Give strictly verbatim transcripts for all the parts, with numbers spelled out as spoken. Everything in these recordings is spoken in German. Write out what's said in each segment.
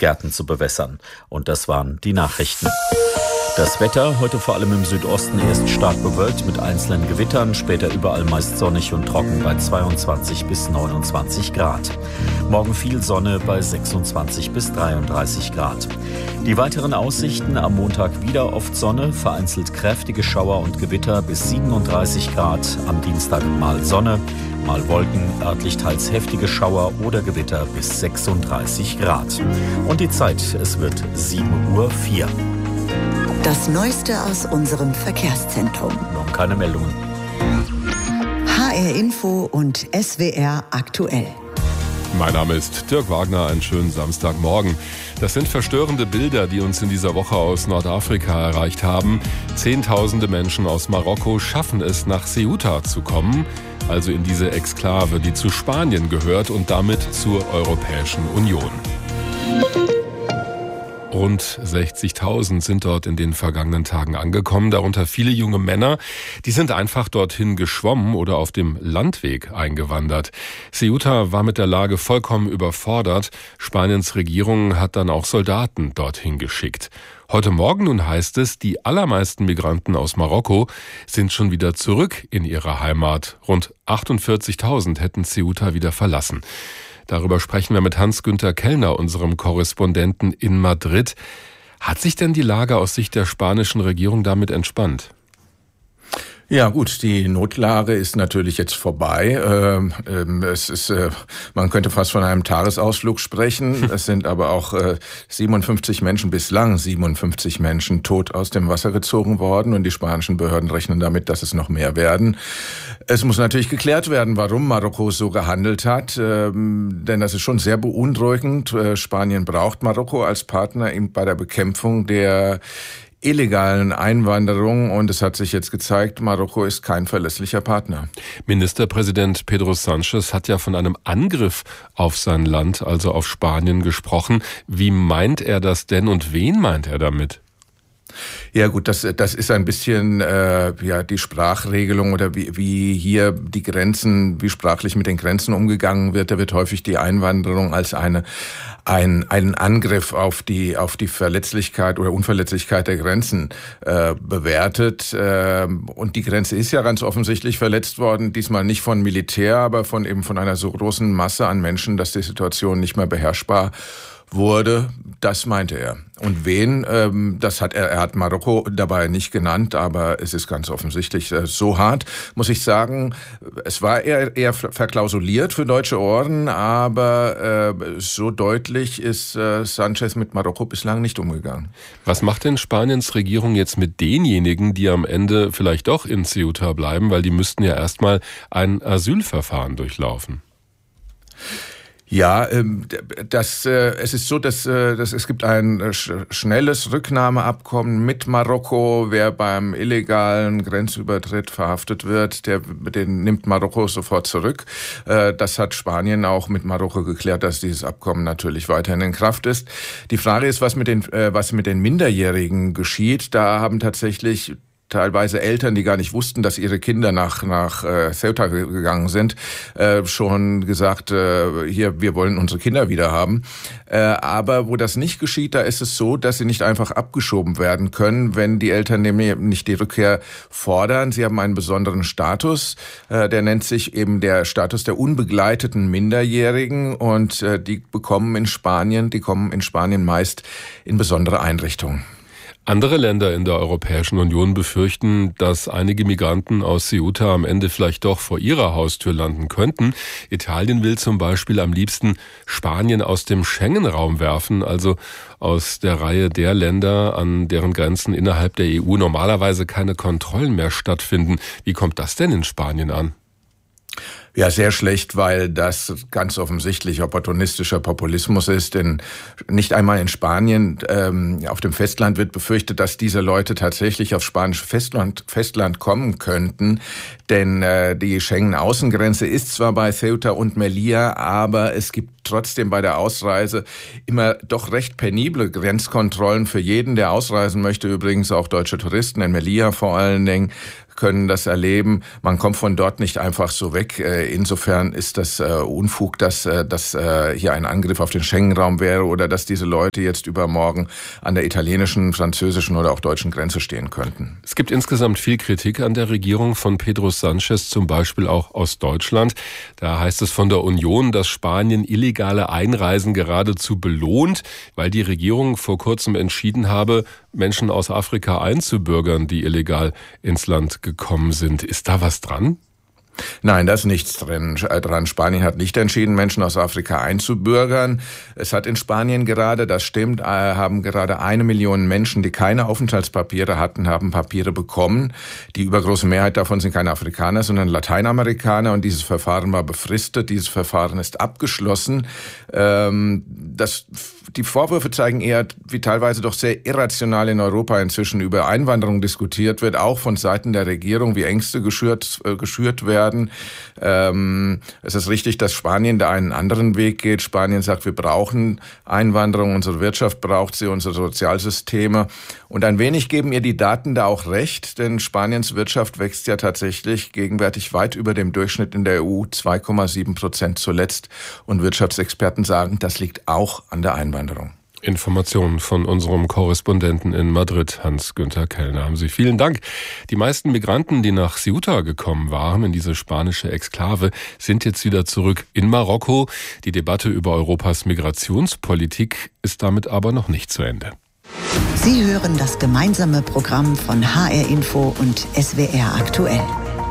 Gärten zu bewässern. Und das waren die Nachrichten. Das Wetter heute vor allem im Südosten erst stark bewölkt mit einzelnen Gewittern, später überall meist sonnig und trocken bei zweiundzwanzig bis neunundzwanzig Grad. Morgen viel Sonne bei sechsundzwanzig bis dreiunddreißig Grad. Die weiteren Aussichten: am Montag wieder oft Sonne, vereinzelt kräftige Schauer und Gewitter bis siebenunddreißig Grad. Am Dienstag mal Sonne, mal Wolken, örtlich teils heftige Schauer oder Gewitter bis sechsunddreißig Grad. Und die Zeit, es wird sieben Uhr vier. Das Neueste aus unserem Verkehrszentrum. Noch keine Meldungen. H R Info und S W R aktuell. Mein Name ist Dirk Wagner, einen schönen Samstagmorgen. Das sind verstörende Bilder, die uns in dieser Woche aus Nordafrika erreicht haben. Zehntausende Menschen aus Marokko schaffen es, nach Ceuta zu kommen, also in diese Exklave, die zu Spanien gehört und damit zur Europäischen Union. Rund sechzigtausend sind dort in den vergangenen Tagen angekommen, darunter viele junge Männer. Die sind einfach dorthin geschwommen oder auf dem Landweg eingewandert. Ceuta war mit der Lage vollkommen überfordert. Spaniens Regierung hat dann auch Soldaten dorthin geschickt. Heute Morgen nun heißt es, die allermeisten Migranten aus Marokko sind schon wieder zurück in ihre Heimat. Rund achtundvierzigtausend hätten Ceuta wieder verlassen. Darüber sprechen wir mit Hans-Günther Kellner, unserem Korrespondenten in Madrid. Hat sich denn die Lage aus Sicht der spanischen Regierung damit entspannt? Ja gut, die Notlage ist natürlich jetzt vorbei. Ähm, ähm, es ist, äh, man könnte fast von einem Tagesausflug sprechen. Es sind aber auch äh, siebenundfünfzig Menschen, bislang siebenundfünfzig Menschen tot aus dem Wasser gezogen worden und die spanischen Behörden rechnen damit, dass es noch mehr werden. Es muss natürlich geklärt werden, warum Marokko so gehandelt hat, ähm, denn das ist schon sehr beunruhigend. Äh, Spanien braucht Marokko als Partner eben bei der Bekämpfung der illegalen Einwanderung und es hat sich jetzt gezeigt, Marokko ist kein verlässlicher Partner. Ministerpräsident Pedro Sánchez hat ja von einem Angriff auf sein Land, also auf Spanien, gesprochen. Wie meint er das denn und wen meint er damit? Ja gut, das das ist ein bisschen äh, ja die Sprachregelung oder wie wie hier die Grenzen, wie sprachlich mit den Grenzen umgegangen wird. Da wird häufig die Einwanderung als eine ein einen Angriff auf die auf die Verletzlichkeit oder Unverletzlichkeit der Grenzen äh, bewertet. Äh, und die Grenze ist ja ganz offensichtlich verletzt worden. Diesmal nicht von Militär, aber von eben von einer so großen Masse an Menschen, dass die Situation nicht mehr beherrschbar wurde. Das meinte er. Und wen, ähm, das hat er, er hat Marokko dabei nicht genannt, aber es ist ganz offensichtlich äh, so hart, muss ich sagen. Es war eher, eher verklausuliert für deutsche Ohren, aber äh, so deutlich ist äh, Sánchez mit Marokko bislang nicht umgegangen. Was macht denn Spaniens Regierung jetzt mit denjenigen, die am Ende vielleicht doch in Ceuta bleiben, weil die müssten ja erstmal ein Asylverfahren durchlaufen? Ja, das, es ist so, dass, dass es gibt ein schnelles Rücknahmeabkommen mit Marokko. Wer beim illegalen Grenzübertritt verhaftet wird, der, den nimmt Marokko sofort zurück. Das hat Spanien auch mit Marokko geklärt, dass dieses Abkommen natürlich weiterhin in Kraft ist. Die Frage ist, was mit den, was mit den Minderjährigen geschieht. Da haben tatsächlich teilweise Eltern, die gar nicht wussten, dass ihre Kinder nach nach äh, Ceuta gegangen sind, äh, schon gesagt, äh, hier, wir wollen unsere Kinder wieder haben. Äh, aber wo das nicht geschieht, da ist es so, dass sie nicht einfach abgeschoben werden können, wenn die Eltern nämlich nicht die Rückkehr fordern. Sie haben einen besonderen Status, äh, der nennt sich eben der Status der unbegleiteten Minderjährigen und äh, die bekommen in Spanien, die kommen in Spanien meist in besondere Einrichtungen. Andere Länder in der Europäischen Union befürchten, dass einige Migranten aus Ceuta am Ende vielleicht doch vor ihrer Haustür landen könnten. Italien will zum Beispiel am liebsten Spanien aus dem Schengen-Raum werfen, also aus der Reihe der Länder, an deren Grenzen innerhalb der E U normalerweise keine Kontrollen mehr stattfinden. Wie kommt das denn in Spanien an? Ja, sehr schlecht, weil das ganz offensichtlich opportunistischer Populismus ist. Denn nicht einmal in Spanien, ähm, auf dem Festland wird befürchtet, dass diese Leute tatsächlich aufs spanische Festland, Festland kommen könnten. Denn äh, die Schengen-Außengrenze ist zwar bei Ceuta und Melilla, aber es gibt trotzdem bei der Ausreise immer doch recht penible Grenzkontrollen für jeden, der ausreisen möchte. Übrigens auch deutsche Touristen in Melilla vor allen Dingen können das erleben. Man kommt von dort nicht einfach so weg. insofern ist das äh, Unfug, dass, äh, dass äh, hier ein Angriff auf den Schengen-Raum wäre oder dass diese Leute jetzt übermorgen an der italienischen, französischen oder auch deutschen Grenze stehen könnten. Es gibt insgesamt viel Kritik an der Regierung von Pedro Sánchez, zum Beispiel auch aus Deutschland. Da heißt es von der Union, dass Spanien illegale Einreisen geradezu belohnt, weil die Regierung vor kurzem entschieden habe, Menschen aus Afrika einzubürgern, die illegal ins Land gekommen sind. Ist da was dran? Nein, da ist nichts drin, dran. Spanien hat nicht entschieden, Menschen aus Afrika einzubürgern. Es hat in Spanien gerade, das stimmt, haben gerade eine Million Menschen, die keine Aufenthaltspapiere hatten, haben Papiere bekommen. Die übergroße Mehrheit davon sind keine Afrikaner, sondern Lateinamerikaner. Und dieses Verfahren war befristet. Dieses Verfahren ist abgeschlossen. Ähm, das, die Vorwürfe zeigen eher, wie teilweise doch sehr irrational in Europa inzwischen über Einwanderung diskutiert wird, auch von Seiten der Regierung, wie Ängste geschürt, äh, geschürt werden. Ähm, es ist richtig, dass Spanien da einen anderen Weg geht. Spanien sagt, wir brauchen Einwanderung, unsere Wirtschaft braucht sie, unsere Sozialsysteme. Und ein wenig geben ihr die Daten da auch recht, denn Spaniens Wirtschaft wächst ja tatsächlich gegenwärtig weit über dem Durchschnitt in der E U, zwei Komma sieben Prozent zuletzt. Und Wirtschaftsexperten sagen, das liegt auch an der Einwanderung. Informationen von unserem Korrespondenten in Madrid, Hans-Günther Kellner. Haben Sie vielen Dank. Die meisten Migranten, die nach Ceuta gekommen waren, in diese spanische Exklave, sind jetzt wieder zurück in Marokko. Die Debatte über Europas Migrationspolitik ist damit aber noch nicht zu Ende. Sie hören das gemeinsame Programm von H R Info und S W R aktuell.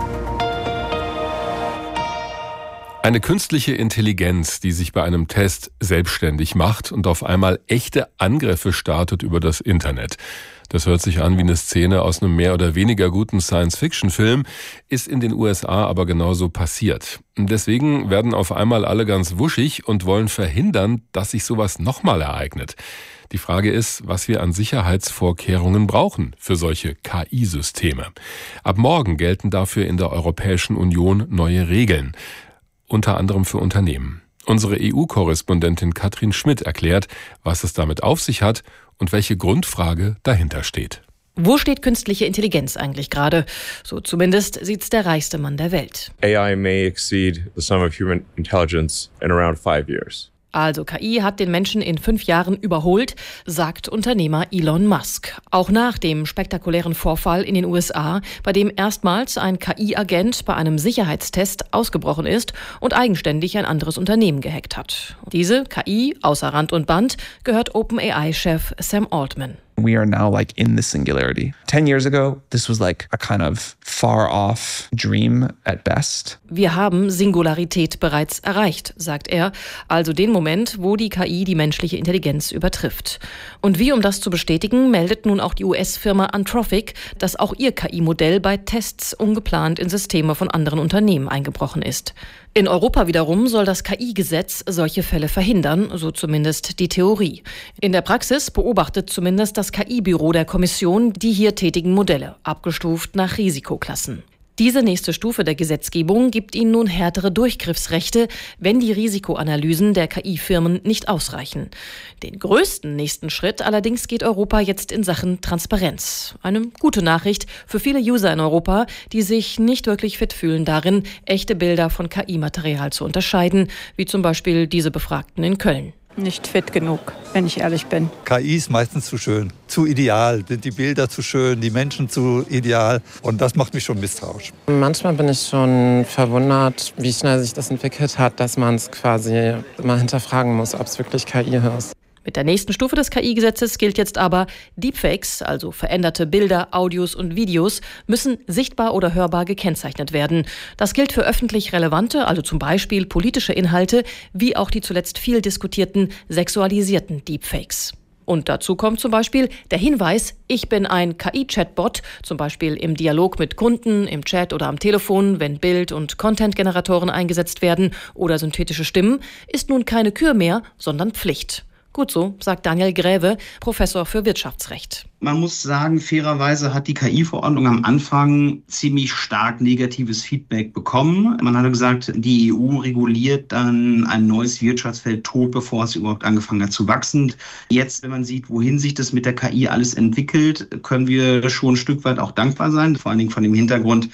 Eine künstliche Intelligenz, die sich bei einem Test selbstständig macht und auf einmal echte Angriffe startet über das Internet. Das hört sich an wie eine Szene aus einem mehr oder weniger guten Science-Fiction-Film, ist in den U S A aber genauso passiert. Deswegen werden auf einmal alle ganz wuschig und wollen verhindern, dass sich sowas nochmal ereignet. Die Frage ist, was wir an Sicherheitsvorkehrungen brauchen für solche K I-Systeme. Ab morgen gelten dafür in der Europäischen Union neue Regeln. Unter anderem für Unternehmen. Unsere E U-Korrespondentin Katrin Schmidt erklärt, was es damit auf sich hat und welche Grundfrage dahinter steht. Wo steht künstliche Intelligenz eigentlich gerade? So zumindest sieht's der reichste Mann der Welt. A I may exceed the sum of human intelligence in around five years. Also K I hat den Menschen in fünf Jahren überholt, sagt Unternehmer Elon Musk. Auch nach dem spektakulären Vorfall in den U S A, bei dem erstmals ein K I-Agent bei einem Sicherheitstest ausgebrochen ist und eigenständig ein anderes Unternehmen gehackt hat. Diese K I, außer Rand und Band, gehört OpenAI-Chef Sam Altman. We are now like in the singularity. Ten years ago, this was like a kind of far off dream at best. Wir haben Singularität bereits erreicht, sagt er, also den Moment, wo die K I die menschliche Intelligenz übertrifft. Und wie um das zu bestätigen, meldet nun auch die U S-Firma Anthropic, dass auch ihr K I-Modell bei Tests ungeplant in Systeme von anderen Unternehmen eingebrochen ist. In Europa wiederum soll das K I-Gesetz solche Fälle verhindern, so zumindest die Theorie. In der Praxis beobachtet zumindest das K I-Büro der Kommission die hier tätigen Modelle, abgestuft nach Risikoklassen. Diese nächste Stufe der Gesetzgebung gibt ihnen nun härtere Durchgriffsrechte, wenn die Risikoanalysen der K I-Firmen nicht ausreichen. Den größten nächsten Schritt allerdings geht Europa jetzt in Sachen Transparenz. Eine gute Nachricht für viele User in Europa, die sich nicht wirklich fit fühlen darin, echte Bilder von K I-Material zu unterscheiden, wie zum Beispiel diese Befragten in Köln. Nicht fit genug, wenn ich ehrlich bin. K I ist meistens zu schön, zu ideal, sind die Bilder zu schön, die Menschen zu ideal und das macht mich schon misstrauisch. Manchmal bin ich schon verwundert, wie schnell sich das entwickelt hat, dass man es quasi mal hinterfragen muss, ob es wirklich K I ist. Mit der nächsten Stufe des K I-Gesetzes gilt jetzt aber, Deepfakes, also veränderte Bilder, Audios und Videos, müssen sichtbar oder hörbar gekennzeichnet werden. Das gilt für öffentlich relevante, also zum Beispiel politische Inhalte, wie auch die zuletzt viel diskutierten sexualisierten Deepfakes. Und dazu kommt zum Beispiel der Hinweis, ich bin ein K I-Chatbot, zum Beispiel im Dialog mit Kunden, im Chat oder am Telefon, wenn Bild- und Content-Generatoren eingesetzt werden oder synthetische Stimmen, ist nun keine Kür mehr, sondern Pflicht. Gut so, sagt Daniel Gräve, Professor für Wirtschaftsrecht. Man muss sagen, fairerweise hat die K I-Verordnung am Anfang ziemlich stark negatives Feedback bekommen. Man hat gesagt, die E U reguliert dann ein neues Wirtschaftsfeld tot, bevor es überhaupt angefangen hat zu wachsen. Jetzt, wenn man sieht, wohin sich das mit der K I alles entwickelt, können wir schon ein Stück weit auch dankbar sein. Vor allen Dingen von dem Hintergrund,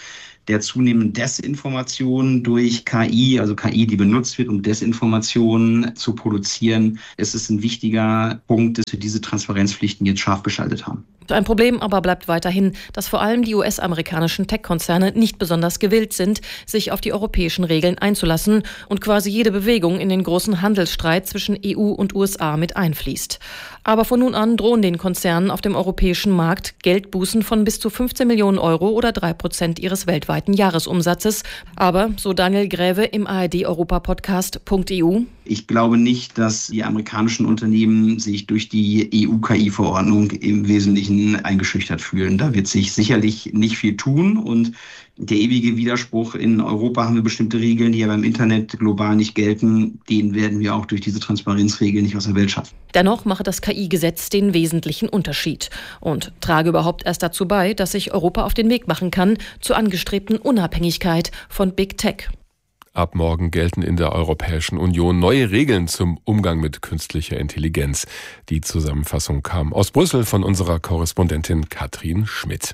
der zunehmenden Desinformation durch K I, also K I, die benutzt wird, um Desinformation zu produzieren, ist es ein wichtiger Punkt, dass wir diese Transparenzpflichten jetzt scharf geschaltet haben. Ein Problem aber bleibt weiterhin, dass vor allem die U S-amerikanischen Tech-Konzerne nicht besonders gewillt sind, sich auf die europäischen Regeln einzulassen und quasi jede Bewegung in den großen Handelsstreit zwischen E U und U S A mit einfließt. Aber von nun an drohen den Konzernen auf dem europäischen Markt Geldbußen von bis zu fünfzehn Millionen Euro oder drei Prozent ihres weltweiten Jahresumsatzes. Aber, so Daniel Gräve im A R D-Europa-Podcast Punkt E U, ich glaube nicht, dass die amerikanischen Unternehmen sich durch die E U-K I-Verordnung im Wesentlichen eingeschüchtert fühlen. Da wird sich sicherlich nicht viel tun und der ewige Widerspruch, in Europa haben wir bestimmte Regeln, die aber im Internet global nicht gelten, den werden wir auch durch diese Transparenzregeln nicht aus der Welt schaffen. Dennoch mache das K I-Gesetz den wesentlichen Unterschied und trage überhaupt erst dazu bei, dass sich Europa auf den Weg machen kann zur angestrebten Unabhängigkeit von Big Tech. Ab morgen gelten in der Europäischen Union neue Regeln zum Umgang mit künstlicher Intelligenz. Die Zusammenfassung kam aus Brüssel von unserer Korrespondentin Katrin Schmidt.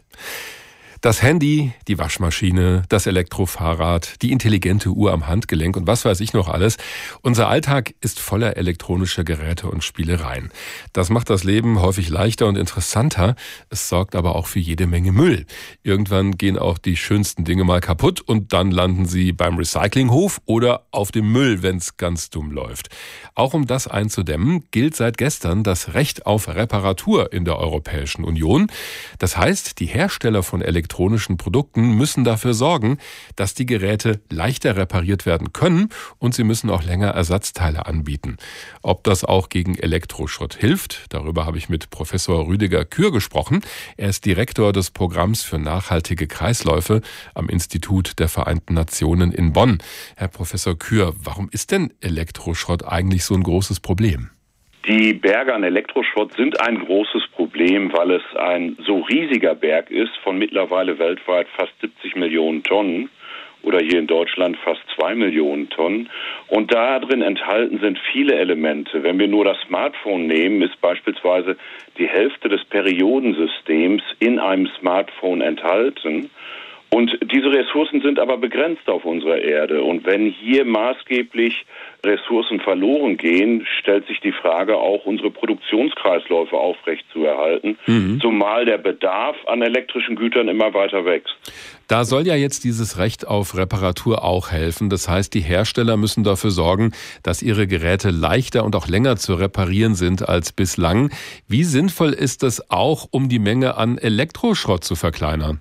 Das Handy, die Waschmaschine, das Elektrofahrrad, die intelligente Uhr am Handgelenk und was weiß ich noch alles. Unser Alltag ist voller elektronischer Geräte und Spielereien. Das macht das Leben häufig leichter und interessanter. Es sorgt aber auch für jede Menge Müll. Irgendwann gehen auch die schönsten Dinge mal kaputt und dann landen sie beim Recyclinghof oder auf dem Müll, wenn's ganz dumm läuft. Auch um das einzudämmen, gilt seit gestern das Recht auf Reparatur in der Europäischen Union. Das heißt, die Hersteller von Elektronik elektronischen Produkten müssen dafür sorgen, dass die Geräte leichter repariert werden können und sie müssen auch länger Ersatzteile anbieten. Ob das auch gegen Elektroschrott hilft, darüber habe ich mit Professor Rüdiger Kür gesprochen. Er ist Direktor des Programms für nachhaltige Kreisläufe am Institut der Vereinten Nationen in Bonn. Herr Professor Kür, warum ist denn Elektroschrott eigentlich so ein großes Problem? Die Berge an Elektroschrott sind ein großes Problem, weil es ein so riesiger Berg ist von mittlerweile weltweit fast siebzig Millionen Tonnen oder hier in Deutschland fast zwei Millionen Tonnen. Und da drin enthalten sind viele Elemente. Wenn wir nur das Smartphone nehmen, ist beispielsweise die Hälfte des Periodensystems in einem Smartphone enthalten. Und diese Ressourcen sind aber begrenzt auf unserer Erde. Und wenn hier maßgeblich Ressourcen verloren gehen, stellt sich die Frage auch, unsere Produktionskreisläufe aufrechtzuerhalten, mhm. zumal der Bedarf an elektrischen Gütern immer weiter wächst. Da soll ja jetzt dieses Recht auf Reparatur auch helfen. Das heißt, die Hersteller müssen dafür sorgen, dass ihre Geräte leichter und auch länger zu reparieren sind als bislang. Wie sinnvoll ist das auch, um die Menge an Elektroschrott zu verkleinern?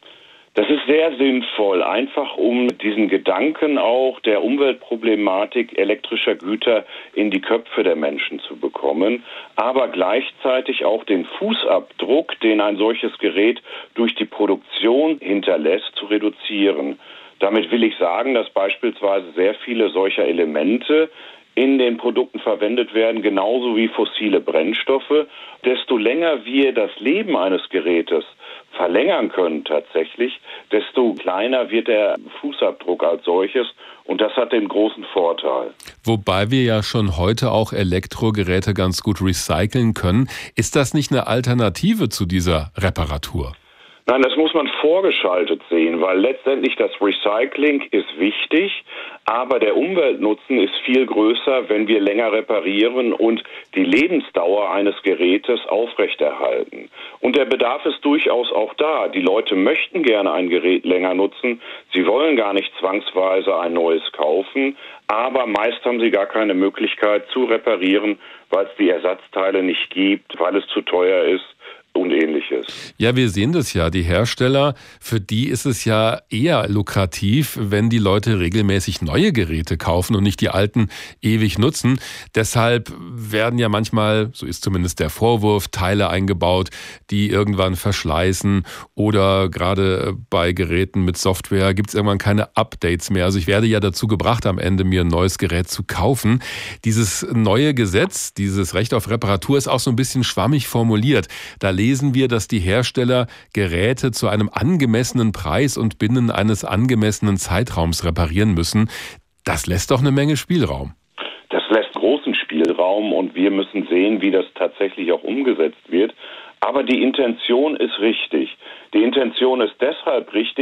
Das ist sehr sinnvoll, einfach um diesen Gedanken auch der Umweltproblematik elektrischer Güter in die Köpfe der Menschen zu bekommen, aber gleichzeitig auch den Fußabdruck, den ein solches Gerät durch die Produktion hinterlässt, zu reduzieren. Damit will ich sagen, dass beispielsweise sehr viele solcher Elemente in den Produkten verwendet werden, genauso wie fossile Brennstoffe. Desto länger wir das Leben eines Gerätes verlängern können tatsächlich, desto kleiner wird der Fußabdruck als solches und das hat den großen Vorteil. Wobei wir ja schon heute auch Elektrogeräte ganz gut recyceln können. Ist das nicht eine Alternative zu dieser Reparatur? Nein, das muss man vorgeschaltet sehen, weil letztendlich das Recycling ist wichtig, aber der Umweltnutzen ist viel größer, wenn wir länger reparieren und die Lebensdauer eines Gerätes aufrechterhalten. Und der Bedarf ist durchaus auch da. Die Leute möchten gerne ein Gerät länger nutzen. Sie wollen gar nicht zwangsweise ein neues kaufen, aber meist haben sie gar keine Möglichkeit zu reparieren, weil es die Ersatzteile nicht gibt, weil es zu teuer ist und Ähnliches. Ja, wir sehen das ja. Die Hersteller, für die ist es ja eher lukrativ, wenn die Leute regelmäßig neue Geräte kaufen und nicht die alten ewig nutzen. Deshalb werden ja manchmal, so ist zumindest der Vorwurf, Teile eingebaut, die irgendwann verschleißen oder gerade bei Geräten mit Software gibt es irgendwann keine Updates mehr. Also ich werde ja dazu gebracht, am Ende mir ein neues Gerät zu kaufen. Dieses neue Gesetz, dieses Recht auf Reparatur ist auch so ein bisschen schwammig formuliert. Da lesen wir, dass die Hersteller Geräte zu einem angemessenen Preis und binnen eines angemessenen Zeitraums reparieren müssen. Das lässt doch eine Menge Spielraum. Das lässt großen Spielraum und wir müssen sehen, wie das tatsächlich auch umgesetzt wird. Aber die Intention ist richtig. Die Intention ist deshalb richtig,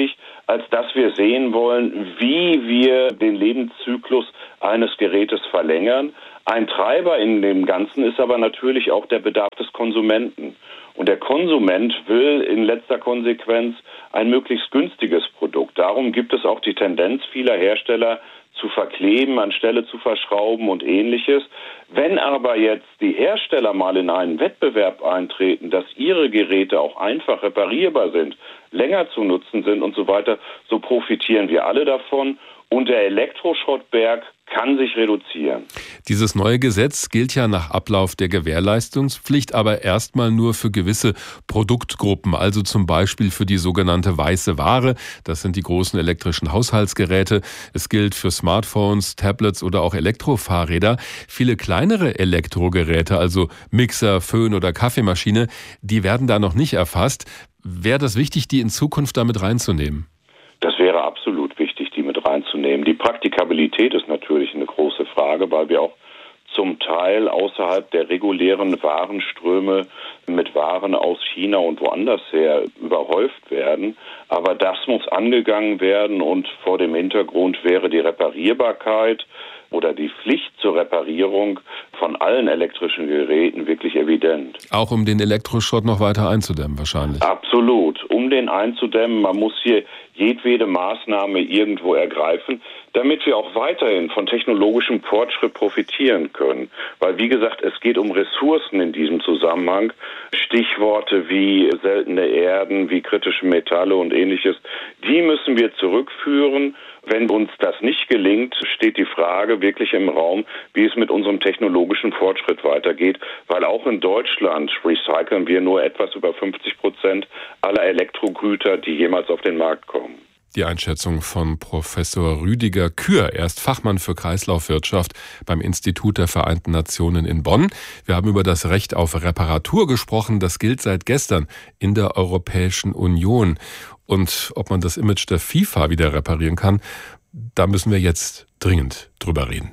als dass wir sehen wollen, wie wir den Lebenszyklus eines Gerätes verlängern. Ein Treiber in dem Ganzen ist aber natürlich auch der Bedarf des Konsumenten. Und der Konsument will in letzter Konsequenz ein möglichst günstiges Produkt. Darum gibt es auch die Tendenz vieler Hersteller zu verkleben, anstelle zu verschrauben und Ähnliches. Wenn aber jetzt die Hersteller mal in einen Wettbewerb eintreten, dass ihre Geräte auch einfach reparierbar sind, länger zu nutzen sind und so weiter, so profitieren wir alle davon. Und der Elektroschrottberg kann sich reduzieren. Dieses neue Gesetz gilt ja nach Ablauf der Gewährleistungspflicht aber erstmal nur für gewisse Produktgruppen, also zum Beispiel für die sogenannte weiße Ware. Das sind die großen elektrischen Haushaltsgeräte. Es gilt für Smartphones, Tablets oder auch Elektrofahrräder. Viele kleinere Elektrogeräte, also Mixer, Föhn oder Kaffeemaschine, die werden da noch nicht erfasst. Wäre das wichtig, die in Zukunft damit reinzunehmen? Das wäre absolut wichtig, die mit reinzunehmen. Die Praktikabilität ist natürlich eine große Frage, weil wir auch zum Teil außerhalb der regulären Warenströme mit Waren aus China und woanders her überhäuft werden. Aber das muss angegangen werden und vor dem Hintergrund wäre die Reparierbarkeit oder die Pflicht zur Reparierung von allen elektrischen Geräten wirklich evident. Auch um den Elektroschrott noch weiter einzudämmen wahrscheinlich. Absolut. Um den einzudämmen, man muss hier jedwede Maßnahme irgendwo ergreifen, damit wir auch weiterhin von technologischem Fortschritt profitieren können. Weil, wie gesagt, es geht um Ressourcen in diesem Zusammenhang. Stichworte wie seltene Erden, wie kritische Metalle und Ähnliches, die müssen wir zurückführen. Wenn uns das nicht gelingt, steht die Frage wirklich im Raum, wie es mit unserem technologischen Fortschritt weitergeht, weil auch in Deutschland recyceln wir nur etwas über fünfzig Prozent aller Elektrogüter, die jemals auf den Markt kommen. Die Einschätzung von Professor Rüdiger Kür. Er ist Fachmann für Kreislaufwirtschaft beim Institut der Vereinten Nationen in Bonn. Wir haben über das Recht auf Reparatur gesprochen. Das gilt seit gestern in der Europäischen Union. Und ob man das Image der FIFA wieder reparieren kann, da müssen wir jetzt dringend drüber reden.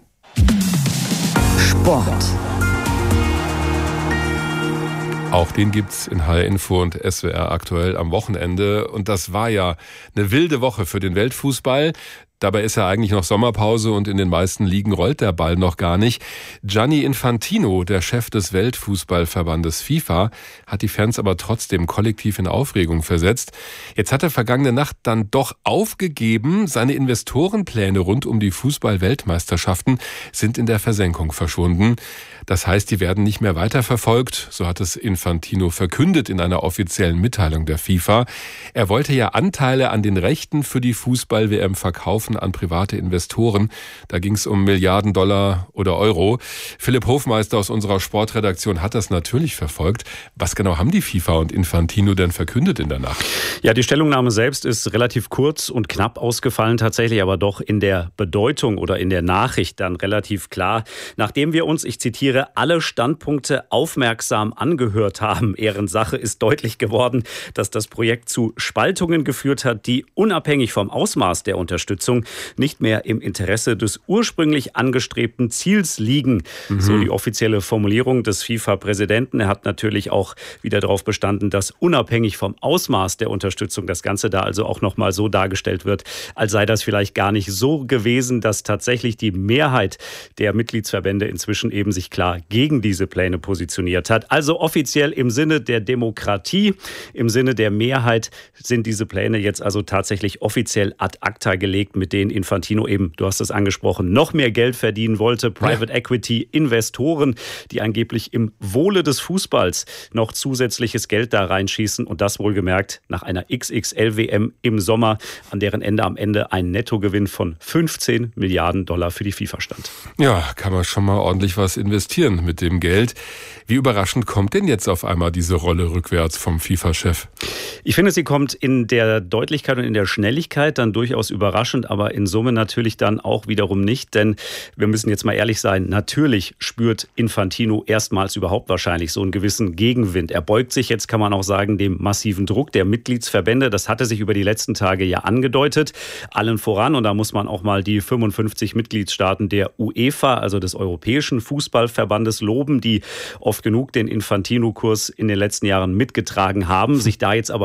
Sport. Auch den gibt's in H R Info und S W R aktuell am Wochenende. Und das war ja eine wilde Woche für den Weltfußball. Dabei ist ja eigentlich noch Sommerpause und in den meisten Ligen rollt der Ball noch gar nicht. Gianni Infantino, der Chef des Weltfußballverbandes FIFA, hat die Fans aber trotzdem kollektiv in Aufregung versetzt. Jetzt hat er vergangene Nacht dann doch aufgegeben. Seine Investorenpläne rund um die Fußball-Weltmeisterschaften sind in der Versenkung verschwunden. Das heißt, die werden nicht mehr weiterverfolgt, so hat es Infantino verkündet in einer offiziellen Mitteilung der FIFA. Er wollte ja Anteile an den Rechten für die Fußball-W M verkaufen an private Investoren. Da ging es um Milliarden Dollar oder Euro. Philipp Hofmeister aus unserer Sportredaktion hat das natürlich verfolgt. Was genau haben die FIFA und Infantino denn verkündet in der Nacht? Ja, die Stellungnahme selbst ist relativ kurz und knapp ausgefallen, tatsächlich aber doch in der Bedeutung oder in der Nachricht dann relativ klar. Nachdem wir uns, ich zitiere, alle Standpunkte aufmerksam angehört haben, Ehrensache, ist deutlich geworden, dass das Projekt zu Spaltungen geführt hat, die unabhängig vom Ausmaß der Unterstützung nicht mehr im Interesse des ursprünglich angestrebten Ziels liegen. Mhm. So die offizielle Formulierung des FIFA-Präsidenten. Er hat natürlich auch wieder darauf bestanden, dass unabhängig vom Ausmaß der Unterstützung das Ganze da also auch nochmal so dargestellt wird, als sei das vielleicht gar nicht so gewesen, dass tatsächlich die Mehrheit der Mitgliedsverbände inzwischen eben sich klar gegen diese Pläne positioniert hat. Also offiziell im Sinne der Demokratie, im Sinne der Mehrheit sind diese Pläne jetzt also tatsächlich offiziell ad acta gelegt, mit denen Infantino eben, du hast es angesprochen, noch mehr Geld verdienen wollte. Private ja. Equity Investoren, die angeblich im Wohle des Fußballs noch zusätzliches Geld da reinschießen und das wohlgemerkt nach einer X X L-W M im Sommer, an deren Ende am Ende ein Nettogewinn von fünfzehn Milliarden Dollar für die FIFA stand. Ja, kann man schon mal ordentlich was investieren mit dem Geld. Wie überraschend kommt denn jetzt auf einmal diese Rolle rückwärts vom FIFA-Chef? Ich finde, sie kommt in der Deutlichkeit und in der Schnelligkeit dann durchaus überraschend, aber in Summe natürlich dann auch wiederum nicht, denn wir müssen jetzt mal ehrlich sein, natürlich spürt Infantino erstmals überhaupt wahrscheinlich so einen gewissen Gegenwind. Er beugt sich jetzt, kann man auch sagen, dem massiven Druck der Mitgliedsverbände. Das hatte sich über die letzten Tage ja angedeutet. Allen voran, und da muss man auch mal die fünfundfünfzig Mitgliedstaaten der UEFA, also des Europäischen Fußballverbandes, loben, die oft genug den Infantino-Kurs in den letzten Jahren mitgetragen haben, sich da jetzt aber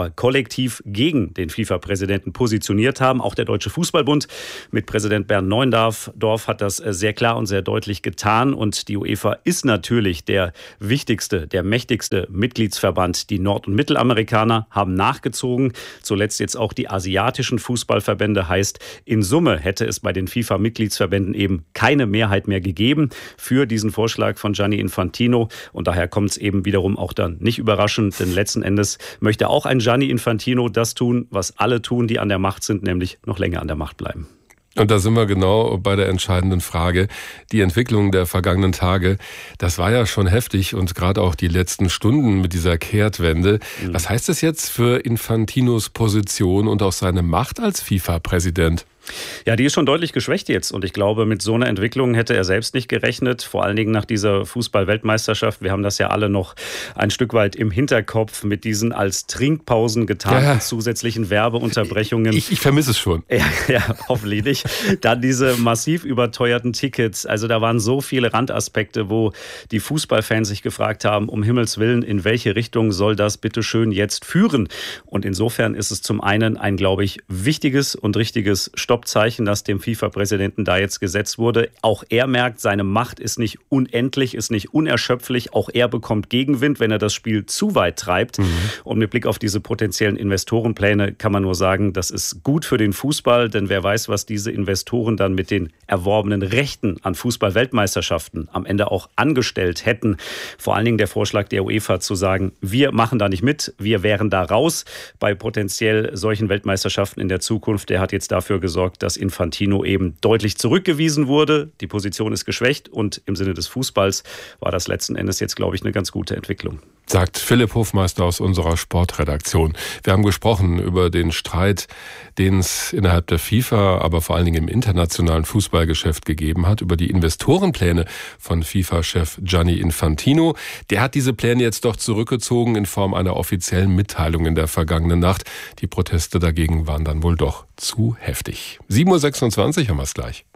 aber kollektiv gegen den FIFA-Präsidenten positioniert haben. Auch der Deutsche Fußballbund mit Präsident Bernd Neuendorf hat das sehr klar und sehr deutlich getan. Und die UEFA ist natürlich der wichtigste, der mächtigste Mitgliedsverband. Die Nord- und Mittelamerikaner haben nachgezogen. Zuletzt jetzt auch die asiatischen Fußballverbände. Heißt, in Summe hätte es bei den FIFA-Mitgliedsverbänden eben keine Mehrheit mehr gegeben für diesen Vorschlag von Gianni Infantino. Und daher kommt es eben wiederum auch dann nicht überraschend, denn letzten Endes möchte auch ein Gianni Infantino das tun, was alle tun, die an der Macht sind, nämlich noch länger an der Macht bleiben. Und da sind wir genau bei der entscheidenden Frage. Die Entwicklung der vergangenen Tage, das war ja schon heftig und gerade auch die letzten Stunden mit dieser Kehrtwende. Mhm. Was heißt das jetzt für Infantinos Position und auch seine Macht als FIFA-Präsident? Ja, die ist schon deutlich geschwächt jetzt und ich glaube, mit so einer Entwicklung hätte er selbst nicht gerechnet, vor allen Dingen nach dieser Fußball-Weltmeisterschaft. Wir haben das ja alle noch ein Stück weit im Hinterkopf mit diesen als Trinkpausen getarnten ja. zusätzlichen Werbeunterbrechungen. Ich, ich vermisse es schon. Ja, ja, hoffentlich nicht. Dann diese massiv überteuerten Tickets. Also da waren so viele Randaspekte, wo die Fußballfans sich gefragt haben, um Himmels Willen, in welche Richtung soll das bitte schön jetzt führen? Und insofern ist es zum einen ein, glaube ich, wichtiges und richtiges Stopp Stoppzeichen, das dem FIFA-Präsidenten da jetzt gesetzt wurde. Auch er merkt, seine Macht ist nicht unendlich, ist nicht unerschöpflich. Auch er bekommt Gegenwind, wenn er das Spiel zu weit treibt. Mhm. Und mit Blick auf diese potenziellen Investorenpläne kann man nur sagen, das ist gut für den Fußball, denn wer weiß, was diese Investoren dann mit den erworbenen Rechten an Fußball-Weltmeisterschaften am Ende auch angestellt hätten. Vor allen Dingen der Vorschlag der UEFA zu sagen, wir machen da nicht mit, wir wären da raus bei potenziell solchen Weltmeisterschaften in der Zukunft. Der hat jetzt dafür gesorgt, dass Infantino eben deutlich zurückgewiesen wurde. Die Position ist geschwächt und im Sinne des Fußballs war das letzten Endes jetzt, glaube ich, eine ganz gute Entwicklung. Sagt Philipp Hofmeister aus unserer Sportredaktion. Wir haben gesprochen über den Streit, den es innerhalb der FIFA, aber vor allen Dingen im internationalen Fußballgeschäft gegeben hat, über die Investorenpläne von FIFA-Chef Gianni Infantino. Der hat diese Pläne jetzt doch zurückgezogen in Form einer offiziellen Mitteilung in der vergangenen Nacht. Die Proteste dagegen waren dann wohl doch zu heftig. sieben Uhr sechsundzwanzig haben wir es gleich.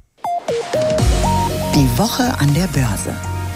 Die Woche an der Börse.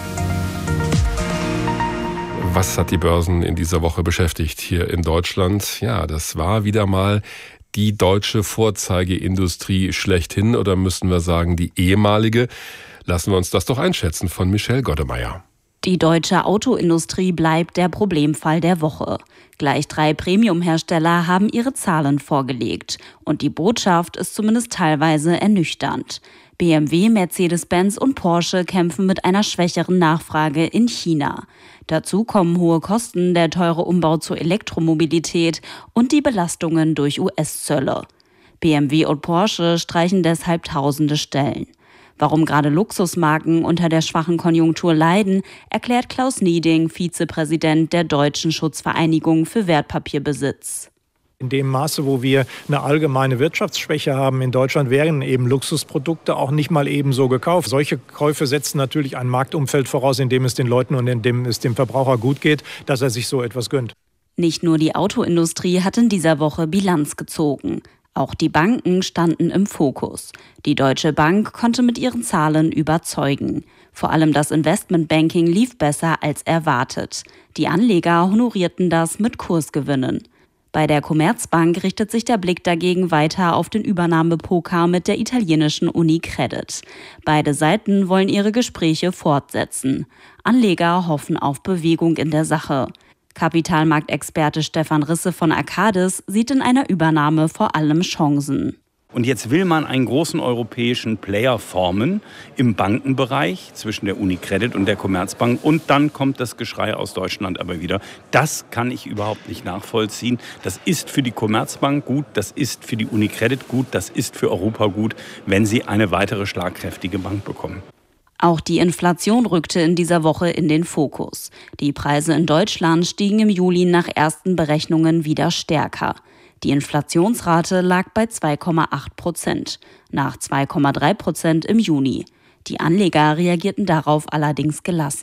Was hat die Börsen in dieser Woche beschäftigt hier in Deutschland? Ja, das war wieder mal die deutsche Vorzeigeindustrie schlechthin, oder müssen wir sagen, die ehemalige. Lassen wir uns das doch einschätzen von Michelle Goddemeyer. Die deutsche Autoindustrie bleibt der Problemfall der Woche. Gleich drei Premium-Hersteller haben ihre Zahlen vorgelegt. Und die Botschaft ist zumindest teilweise ernüchternd. B M W, Mercedes-Benz und Porsche kämpfen mit einer schwächeren Nachfrage in China. Dazu kommen hohe Kosten, der teure Umbau zur Elektromobilität und die Belastungen durch U S-Zölle. B M W und Porsche streichen deshalb tausende Stellen. Warum gerade Luxusmarken unter der schwachen Konjunktur leiden, erklärt Klaus Nieding, Vizepräsident der Deutschen Schutzvereinigung für Wertpapierbesitz. In dem Maße, wo wir eine allgemeine Wirtschaftsschwäche haben in Deutschland, werden eben Luxusprodukte auch nicht mal ebenso gekauft. Solche Käufe setzen natürlich ein Marktumfeld voraus, in dem es den Leuten und in dem es dem Verbraucher gut geht, dass er sich so etwas gönnt. Nicht nur die Autoindustrie hat in dieser Woche Bilanz gezogen. Auch die Banken standen im Fokus. Die Deutsche Bank konnte mit ihren Zahlen überzeugen. Vor allem das Investmentbanking lief besser als erwartet. Die Anleger honorierten das mit Kursgewinnen. Bei der Commerzbank richtet sich der Blick dagegen weiter auf den Übernahmepoker mit der italienischen UniCredit. Beide Seiten wollen ihre Gespräche fortsetzen. Anleger hoffen auf Bewegung in der Sache. Kapitalmarktexperte Stefan Risse von Arcadis sieht in einer Übernahme vor allem Chancen. Und jetzt will man einen großen europäischen Player formen im Bankenbereich zwischen der UniCredit und der Commerzbank. Und dann kommt das Geschrei aus Deutschland aber wieder. Das kann ich überhaupt nicht nachvollziehen. Das ist für die Commerzbank gut, das ist für die UniCredit gut, das ist für Europa gut, wenn sie eine weitere schlagkräftige Bank bekommen. Auch die Inflation rückte in dieser Woche in den Fokus. Die Preise in Deutschland stiegen im Juli nach ersten Berechnungen wieder stärker. Die Inflationsrate lag bei zwei Komma acht Prozent, nach zwei Komma drei Prozent im Juni. Die Anleger reagierten darauf allerdings gelassen.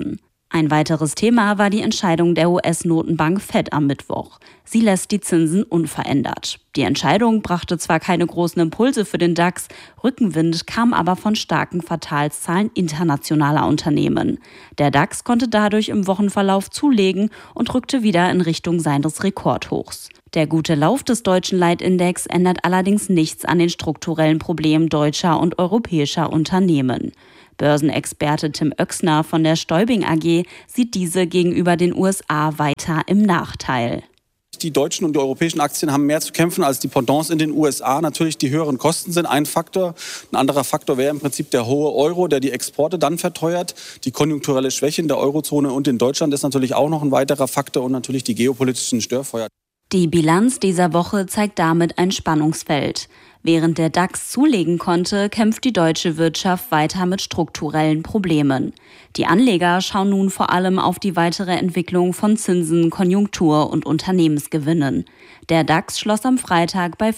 Ein weiteres Thema war die Entscheidung der U S-Notenbank Fed am Mittwoch. Sie lässt die Zinsen unverändert. Die Entscheidung brachte zwar keine großen Impulse für den DAX, Rückenwind kam aber von starken Quartalszahlen internationaler Unternehmen. Der DAX konnte dadurch im Wochenverlauf zulegen und rückte wieder in Richtung seines Rekordhochs. Der gute Lauf des deutschen Leitindex ändert allerdings nichts an den strukturellen Problemen deutscher und europäischer Unternehmen. Börsenexperte Tim Oechsner von der Stäubing A G sieht diese gegenüber den U S A weiter im Nachteil. Die deutschen und die europäischen Aktien haben mehr zu kämpfen als die Pendants in den U S A. Natürlich die höheren Kosten sind ein Faktor. Ein anderer Faktor wäre im Prinzip der hohe Euro, der die Exporte dann verteuert. Die konjunkturelle Schwäche in der Eurozone und in Deutschland ist natürlich auch noch ein weiterer Faktor und natürlich die geopolitischen Störfeuer. Die Bilanz dieser Woche zeigt damit ein Spannungsfeld. Während der DAX zulegen konnte, kämpft die deutsche Wirtschaft weiter mit strukturellen Problemen. Die Anleger schauen nun vor allem auf die weitere Entwicklung von Zinsen, Konjunktur und Unternehmensgewinnen. Der DAX schloss am Freitag bei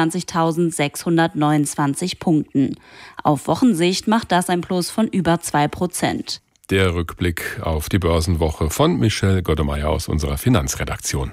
fünfundzwanzigtausendsechshundertneunundzwanzig Punkten. Auf Wochensicht macht das ein Plus von über zwei Prozent. Der Rückblick auf die Börsenwoche von Michelle Goddemeyer aus unserer Finanzredaktion.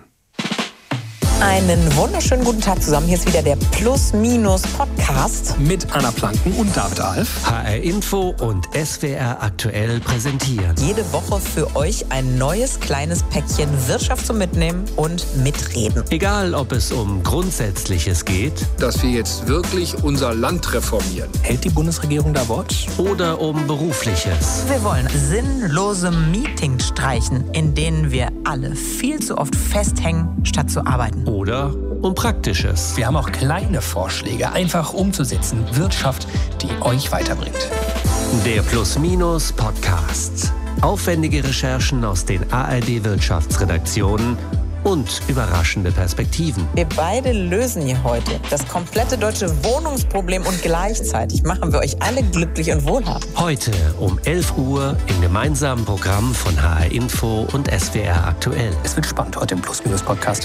Einen wunderschönen guten Tag zusammen. Hier ist wieder der Plus-Minus-Podcast. Mit Anna Planken und David Alf. H R Info und S W R aktuell präsentieren. Jede Woche für euch ein neues kleines Päckchen Wirtschaft zum Mitnehmen und Mitreden. Egal, ob es um Grundsätzliches geht. Dass wir jetzt wirklich unser Land reformieren. Hält die Bundesregierung da Wort? Oder um Berufliches. Wir wollen sinnlose Meetings streichen, in denen wir alle viel zu oft festhängen, statt zu arbeiten. Oder um Praktisches. Wir haben auch kleine Vorschläge, einfach umzusetzen. Wirtschaft, die euch weiterbringt. Der Plus-Minus-Podcast. Aufwendige Recherchen aus den A R D-Wirtschaftsredaktionen und überraschende Perspektiven. Wir beide lösen hier heute das komplette deutsche Wohnungsproblem und gleichzeitig machen wir euch alle glücklich und wohlhabend. Heute um elf Uhr im gemeinsamen Programm von H R Info und S W R aktuell. Es wird spannend heute im Plus-Minus-Podcast.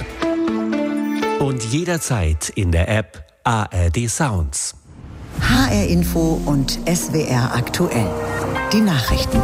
Und jederzeit in der App A R D Sounds. H R Info und S W R aktuell. Die Nachrichten.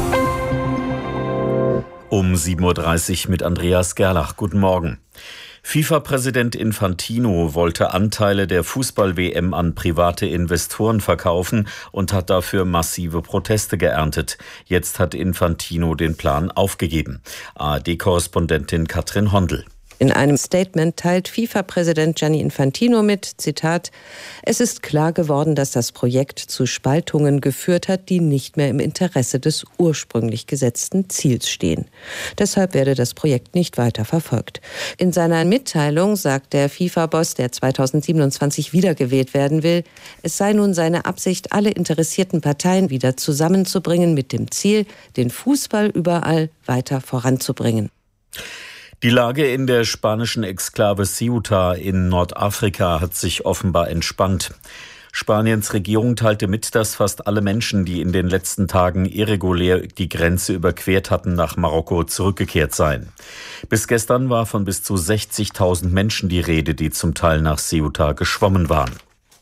Um sieben Uhr dreißig mit Andreas Gerlach. Guten Morgen. FIFA-Präsident Infantino wollte Anteile der Fußball-W M an private Investoren verkaufen und hat dafür massive Proteste geerntet. Jetzt hat Infantino den Plan aufgegeben. A R D-Korrespondentin Katrin Hondel. In einem Statement teilt FIFA-Präsident Gianni Infantino mit, Zitat, es ist klar geworden, dass das Projekt zu Spaltungen geführt hat, die nicht mehr im Interesse des ursprünglich gesetzten Ziels stehen. Deshalb werde das Projekt nicht weiter verfolgt. In seiner Mitteilung sagt der FIFA-Boss, der zweitausendsiebenundzwanzig wiedergewählt werden will, es sei nun seine Absicht, alle interessierten Parteien wieder zusammenzubringen mit dem Ziel, den Fußball überall weiter voranzubringen. Die Lage in der spanischen Exklave Ceuta in Nordafrika hat sich offenbar entspannt. Spaniens Regierung teilte mit, dass fast alle Menschen, die in den letzten Tagen irregulär die Grenze überquert hatten, nach Marokko zurückgekehrt seien. Bis gestern war von bis zu sechzigtausend Menschen die Rede, die zum Teil nach Ceuta geschwommen waren.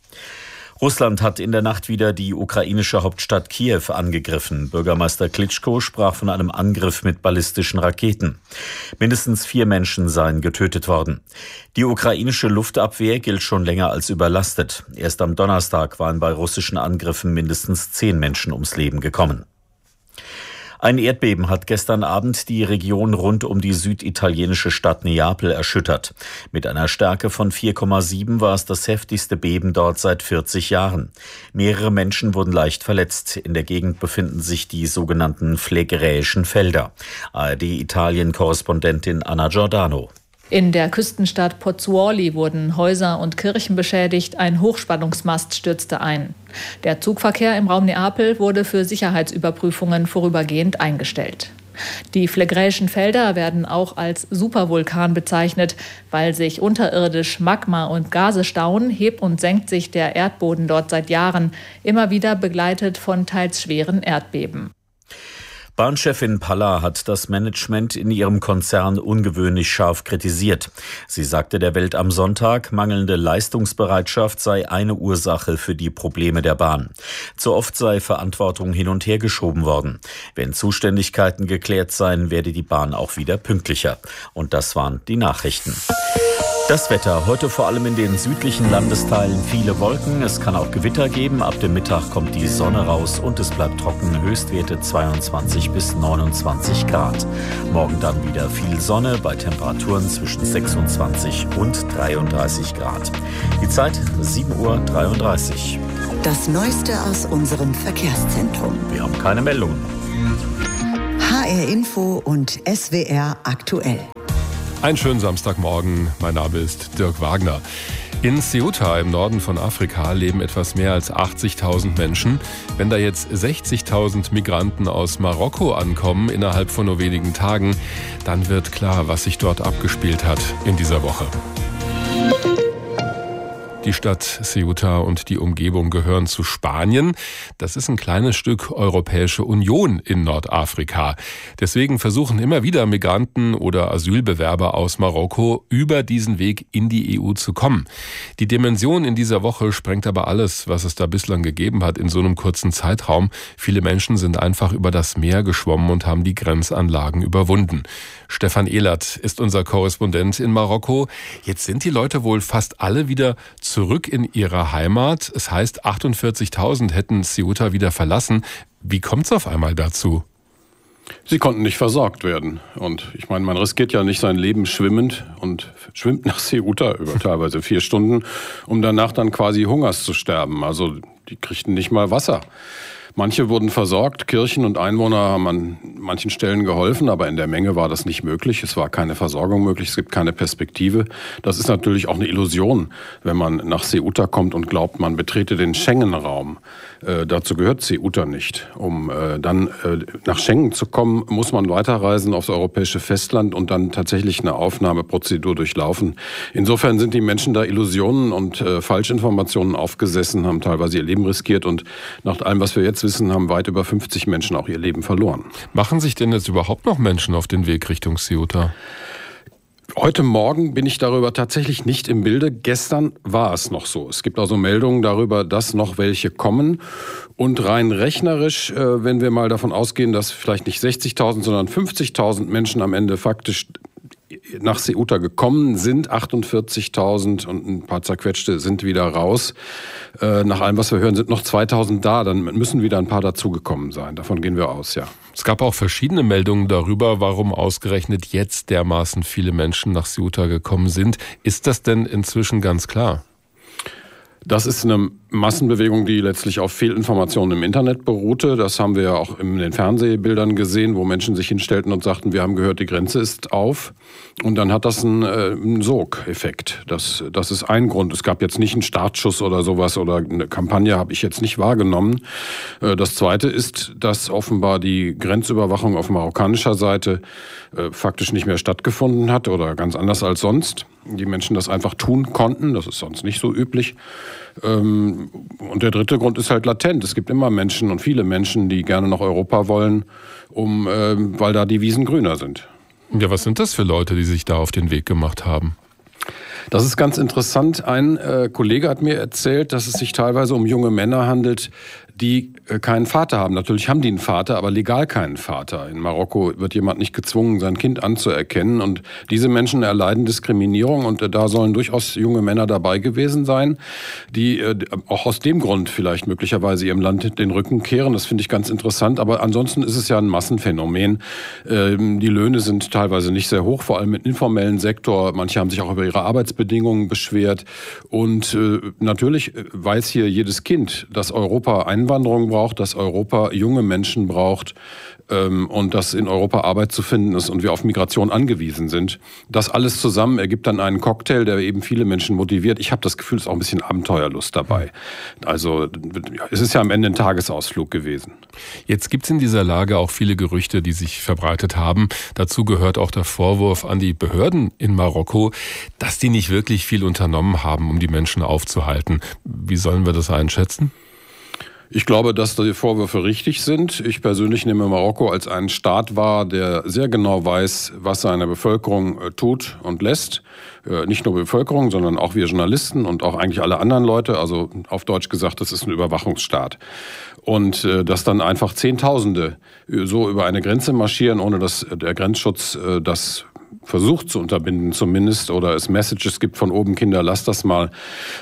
Russland hat in der Nacht wieder die ukrainische Hauptstadt Kiew angegriffen. Bürgermeister Klitschko sprach von einem Angriff mit ballistischen Raketen. Mindestens vier Menschen seien getötet worden. Die ukrainische Luftabwehr gilt schon länger als überlastet. Erst am Donnerstag waren bei russischen Angriffen mindestens zehn Menschen ums Leben gekommen. Ein Erdbeben hat gestern Abend die Region rund um die süditalienische Stadt Neapel erschüttert. Mit einer Stärke von vier Komma sieben war es das heftigste Beben dort seit vierzig Jahren. Mehrere Menschen wurden leicht verletzt. In der Gegend befinden sich die sogenannten phlegräischen Felder. A R D-Italien-Korrespondentin Anna Giordano. In der Küstenstadt Pozzuoli wurden Häuser und Kirchen beschädigt, ein Hochspannungsmast stürzte ein. Der Zugverkehr im Raum Neapel wurde für Sicherheitsüberprüfungen vorübergehend eingestellt. Die phlegräischen Felder werden auch als Supervulkan bezeichnet, weil sich unterirdisch Magma und Gase stauen, hebt und senkt sich der Erdboden dort seit Jahren, immer wieder begleitet von teils schweren Erdbeben. Bahnchefin Palla hat das Management in ihrem Konzern ungewöhnlich scharf kritisiert. Sie sagte der Welt am Sonntag, mangelnde Leistungsbereitschaft sei eine Ursache für die Probleme der Bahn. Zu oft sei Verantwortung hin und her geschoben worden. Wenn Zuständigkeiten geklärt seien, werde die Bahn auch wieder pünktlicher. Und das waren die Nachrichten. Das Wetter. Heute vor allem in den südlichen Landesteilen viele Wolken. Es kann auch Gewitter geben. Ab dem Mittag kommt die Sonne raus und es bleibt trocken. Höchstwerte zweiundzwanzig bis neunundzwanzig Grad. Morgen dann wieder viel Sonne bei Temperaturen zwischen sechsundzwanzig und dreiunddreißig Grad. Die Zeit sieben Uhr dreiunddreißig. Das Neueste aus unserem Verkehrszentrum. Wir haben keine Meldungen. H R Info und S W R aktuell. Einen schönen Samstagmorgen, mein Name ist Dirk Wagner. In Ceuta im Norden von Afrika leben etwas mehr als achtzigtausend Menschen. Wenn da jetzt sechzigtausend Migranten aus Marokko ankommen innerhalb von nur wenigen Tagen, dann wird klar, was sich dort abgespielt hat in dieser Woche. Die Stadt Ceuta und die Umgebung gehören zu Spanien. Das ist ein kleines Stück Europäische Union in Nordafrika. Deswegen versuchen immer wieder Migranten oder Asylbewerber aus Marokko über diesen Weg in die E U zu kommen. Die Dimension in dieser Woche sprengt aber alles, was es da bislang gegeben hat in so einem kurzen Zeitraum. Viele Menschen sind einfach über das Meer geschwommen und haben die Grenzanlagen überwunden. Stefan Ehlert ist unser Korrespondent in Marokko. Jetzt sind die Leute wohl fast alle wieder zurück in ihrer Heimat. Es heißt, achtundvierzigtausend hätten Ceuta wieder verlassen. Wie kommt es auf einmal dazu? Sie konnten nicht versorgt werden. Und ich meine, man riskiert ja nicht sein Leben schwimmend und schwimmt nach Ceuta über teilweise vier Stunden, um danach dann quasi Hungers zu sterben. Also die kriegten nicht mal Wasser. Manche wurden versorgt, Kirchen und Einwohner haben an manchen Stellen geholfen, aber in der Menge war das nicht möglich. Es war keine Versorgung möglich, es gibt keine Perspektive. Das ist natürlich auch eine Illusion, wenn man nach Ceuta kommt und glaubt, man betrete den Schengen-Raum. Äh, dazu gehört Ceuta nicht. Um äh, dann äh, nach Schengen zu kommen, muss man weiterreisen aufs europäische Festland und dann tatsächlich eine Aufnahmeprozedur durchlaufen. Insofern sind die Menschen da Illusionen und äh, Falschinformationen aufgesessen, haben teilweise ihr Leben riskiert und nach allem, was wir jetzt wissen, haben weit über fünfzig Menschen auch ihr Leben verloren. Machen sich denn jetzt überhaupt noch Menschen auf den Weg Richtung Ceuta? Heute Morgen bin ich darüber tatsächlich nicht im Bilde. Gestern war es noch so. Es gibt also Meldungen darüber, dass noch welche kommen. Und rein rechnerisch, äh, wenn wir mal davon ausgehen, dass vielleicht nicht sechzigtausend, sondern fünfzigtausend Menschen am Ende faktisch nach Ceuta gekommen sind, achtundvierzigtausend und ein paar zerquetschte sind wieder raus. Äh, nach allem, was wir hören, sind noch zweitausend da. Dann müssen wieder ein paar dazugekommen sein. Davon gehen wir aus, ja. Es gab auch verschiedene Meldungen darüber, warum ausgerechnet jetzt dermaßen viele Menschen nach Ceuta gekommen sind. Ist das denn inzwischen ganz klar? Das ist eine Massenbewegung, die letztlich auf Fehlinformationen im Internet beruhte. Das haben wir ja auch in den Fernsehbildern gesehen, wo Menschen sich hinstellten und sagten, wir haben gehört, die Grenze ist auf. Und dann hat das einen, äh, einen Sogeffekt. Das, das ist ein Grund. Es gab jetzt nicht einen Startschuss oder sowas oder eine Kampagne habe ich jetzt nicht wahrgenommen. Äh, das Zweite ist, dass offenbar die Grenzüberwachung auf marokkanischer Seite äh, faktisch nicht mehr stattgefunden hat oder ganz anders als sonst. Die Menschen das einfach tun konnten. Das ist sonst nicht so üblich. Ähm, und der dritte Grund ist halt latent. Es gibt immer Menschen und viele Menschen, die gerne nach Europa wollen, um, ähm, weil da die Wiesen grüner sind. Ja, was sind das für Leute, die sich da auf den Weg gemacht haben? Das ist ganz interessant. Ein äh, Kollege hat mir erzählt, dass es sich teilweise um junge Männer handelt, die äh, keinen Vater haben. Natürlich haben die einen Vater, aber legal keinen Vater. In Marokko wird jemand nicht gezwungen, sein Kind anzuerkennen. Und diese Menschen erleiden Diskriminierung. Und äh, da sollen durchaus junge Männer dabei gewesen sein, die äh, auch aus dem Grund vielleicht möglicherweise ihrem Land den Rücken kehren. Das finde ich ganz interessant. Aber ansonsten ist es ja ein Massenphänomen. Ähm, die Löhne sind teilweise nicht sehr hoch, vor allem im informellen Sektor. Manche haben sich auch über ihre Arbeitsbedingungen beschwert. Und äh, natürlich weiß hier jedes Kind, dass Europa Einwanderung braucht, dass Europa junge Menschen braucht ähm, und dass in Europa Arbeit zu finden ist und wir auf Migration angewiesen sind. Das alles zusammen ergibt dann einen Cocktail, der eben viele Menschen motiviert. Ich habe das Gefühl, es ist auch ein bisschen Abenteuerlust dabei. Also es ist ja am Ende ein Tagesausflug gewesen. Jetzt gibt es in dieser Lage auch viele Gerüchte, die sich verbreitet haben. Dazu gehört auch der Vorwurf an die Behörden in Marokko, dass die nicht wirklich viel unternommen haben, um die Menschen aufzuhalten. Wie sollen wir das einschätzen? Ich glaube, dass die Vorwürfe richtig sind. Ich persönlich nehme Marokko als einen Staat wahr, der sehr genau weiß, was seine Bevölkerung tut und lässt. Nicht nur Bevölkerung, sondern auch wir Journalisten und auch eigentlich alle anderen Leute. Also auf Deutsch gesagt, das ist ein Überwachungsstaat. Und dass dann einfach Zehntausende so über eine Grenze marschieren, ohne dass der Grenzschutz das versucht zu unterbinden zumindest, oder es Messages gibt von oben, Kinder, lasst das mal.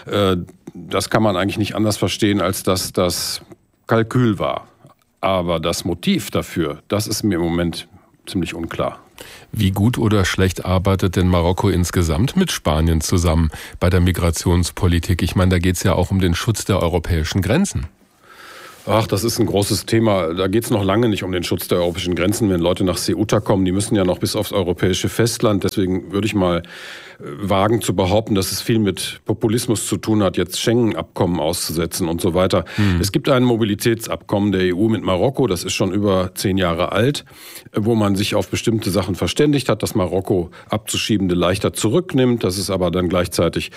Das kann man eigentlich nicht anders verstehen, als dass das Kalkül war. Aber das Motiv dafür, das ist mir im Moment ziemlich unklar. Wie gut oder schlecht arbeitet denn Marokko insgesamt mit Spanien zusammen bei der Migrationspolitik? Ich meine, da geht es ja auch um den Schutz der europäischen Grenzen. Ach, das ist ein großes Thema. Da geht es noch lange nicht um den Schutz der europäischen Grenzen. Wenn Leute nach Ceuta kommen, die müssen ja noch bis aufs europäische Festland. Deswegen würde ich mal wagen zu behaupten, dass es viel mit Populismus zu tun hat, jetzt Schengen-Abkommen auszusetzen und so weiter. Hm. Es gibt ein Mobilitätsabkommen der E U mit Marokko, das ist schon über zehn Jahre alt, wo man sich auf bestimmte Sachen verständigt hat, dass Marokko Abzuschiebende leichter zurücknimmt, dass es aber dann gleichzeitig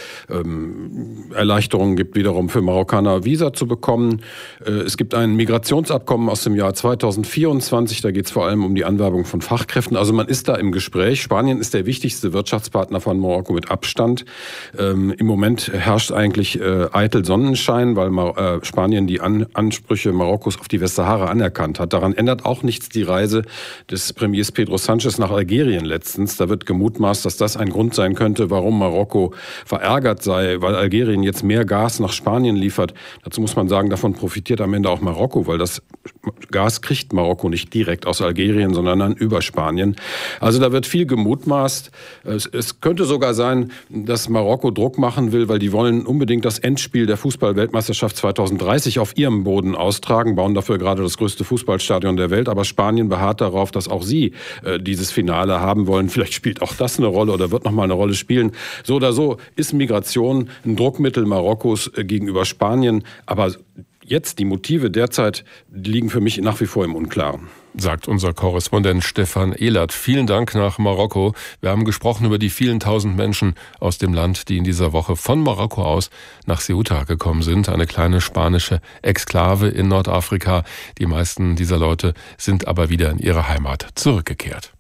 ähm, Erleichterungen gibt, wiederum für Marokkaner Visa zu bekommen. Äh, es gibt ein Migrationsabkommen aus dem Jahr zweitausendvierundzwanzig, da geht es vor allem um die Anwerbung von Fachkräften. Also man ist da im Gespräch. Spanien ist der wichtigste Wirtschaftspartner von Marokko. Marokko mit Abstand. Ähm, Im Moment herrscht eigentlich äh, eitel Sonnenschein, weil Mar- äh, Spanien die An- Ansprüche Marokkos auf die Westsahara anerkannt hat. Daran ändert auch nichts die Reise des Premiers Pedro Sánchez nach Algerien letztens. Da wird gemutmaßt, dass das ein Grund sein könnte, warum Marokko verärgert sei, weil Algerien jetzt mehr Gas nach Spanien liefert. Dazu muss man sagen, davon profitiert am Ende auch Marokko, weil das Gas kriegt Marokko nicht direkt aus Algerien, sondern dann über Spanien. Also da wird viel gemutmaßt. Es, es könnte sogar sein, dass Marokko Druck machen will, weil die wollen unbedingt das Endspiel der Fußball-Weltmeisterschaft zweitausenddreißig auf ihrem Boden austragen, bauen dafür gerade das größte Fußballstadion der Welt. Aber Spanien beharrt darauf, dass auch sie äh, dieses Finale haben wollen. Vielleicht spielt auch das eine Rolle oder wird noch mal eine Rolle spielen. So oder so ist Migration ein Druckmittel Marokkos äh, gegenüber Spanien. Aber jetzt, die Motive derzeit liegen für mich nach wie vor im Unklaren. Sagt unser Korrespondent Stefan Ehlert. Vielen Dank nach Marokko. Wir haben gesprochen über die vielen tausend Menschen aus dem Land, die in dieser Woche von Marokko aus nach Ceuta gekommen sind. Eine kleine spanische Exklave in Nordafrika. Die meisten dieser Leute sind aber wieder in ihre Heimat zurückgekehrt.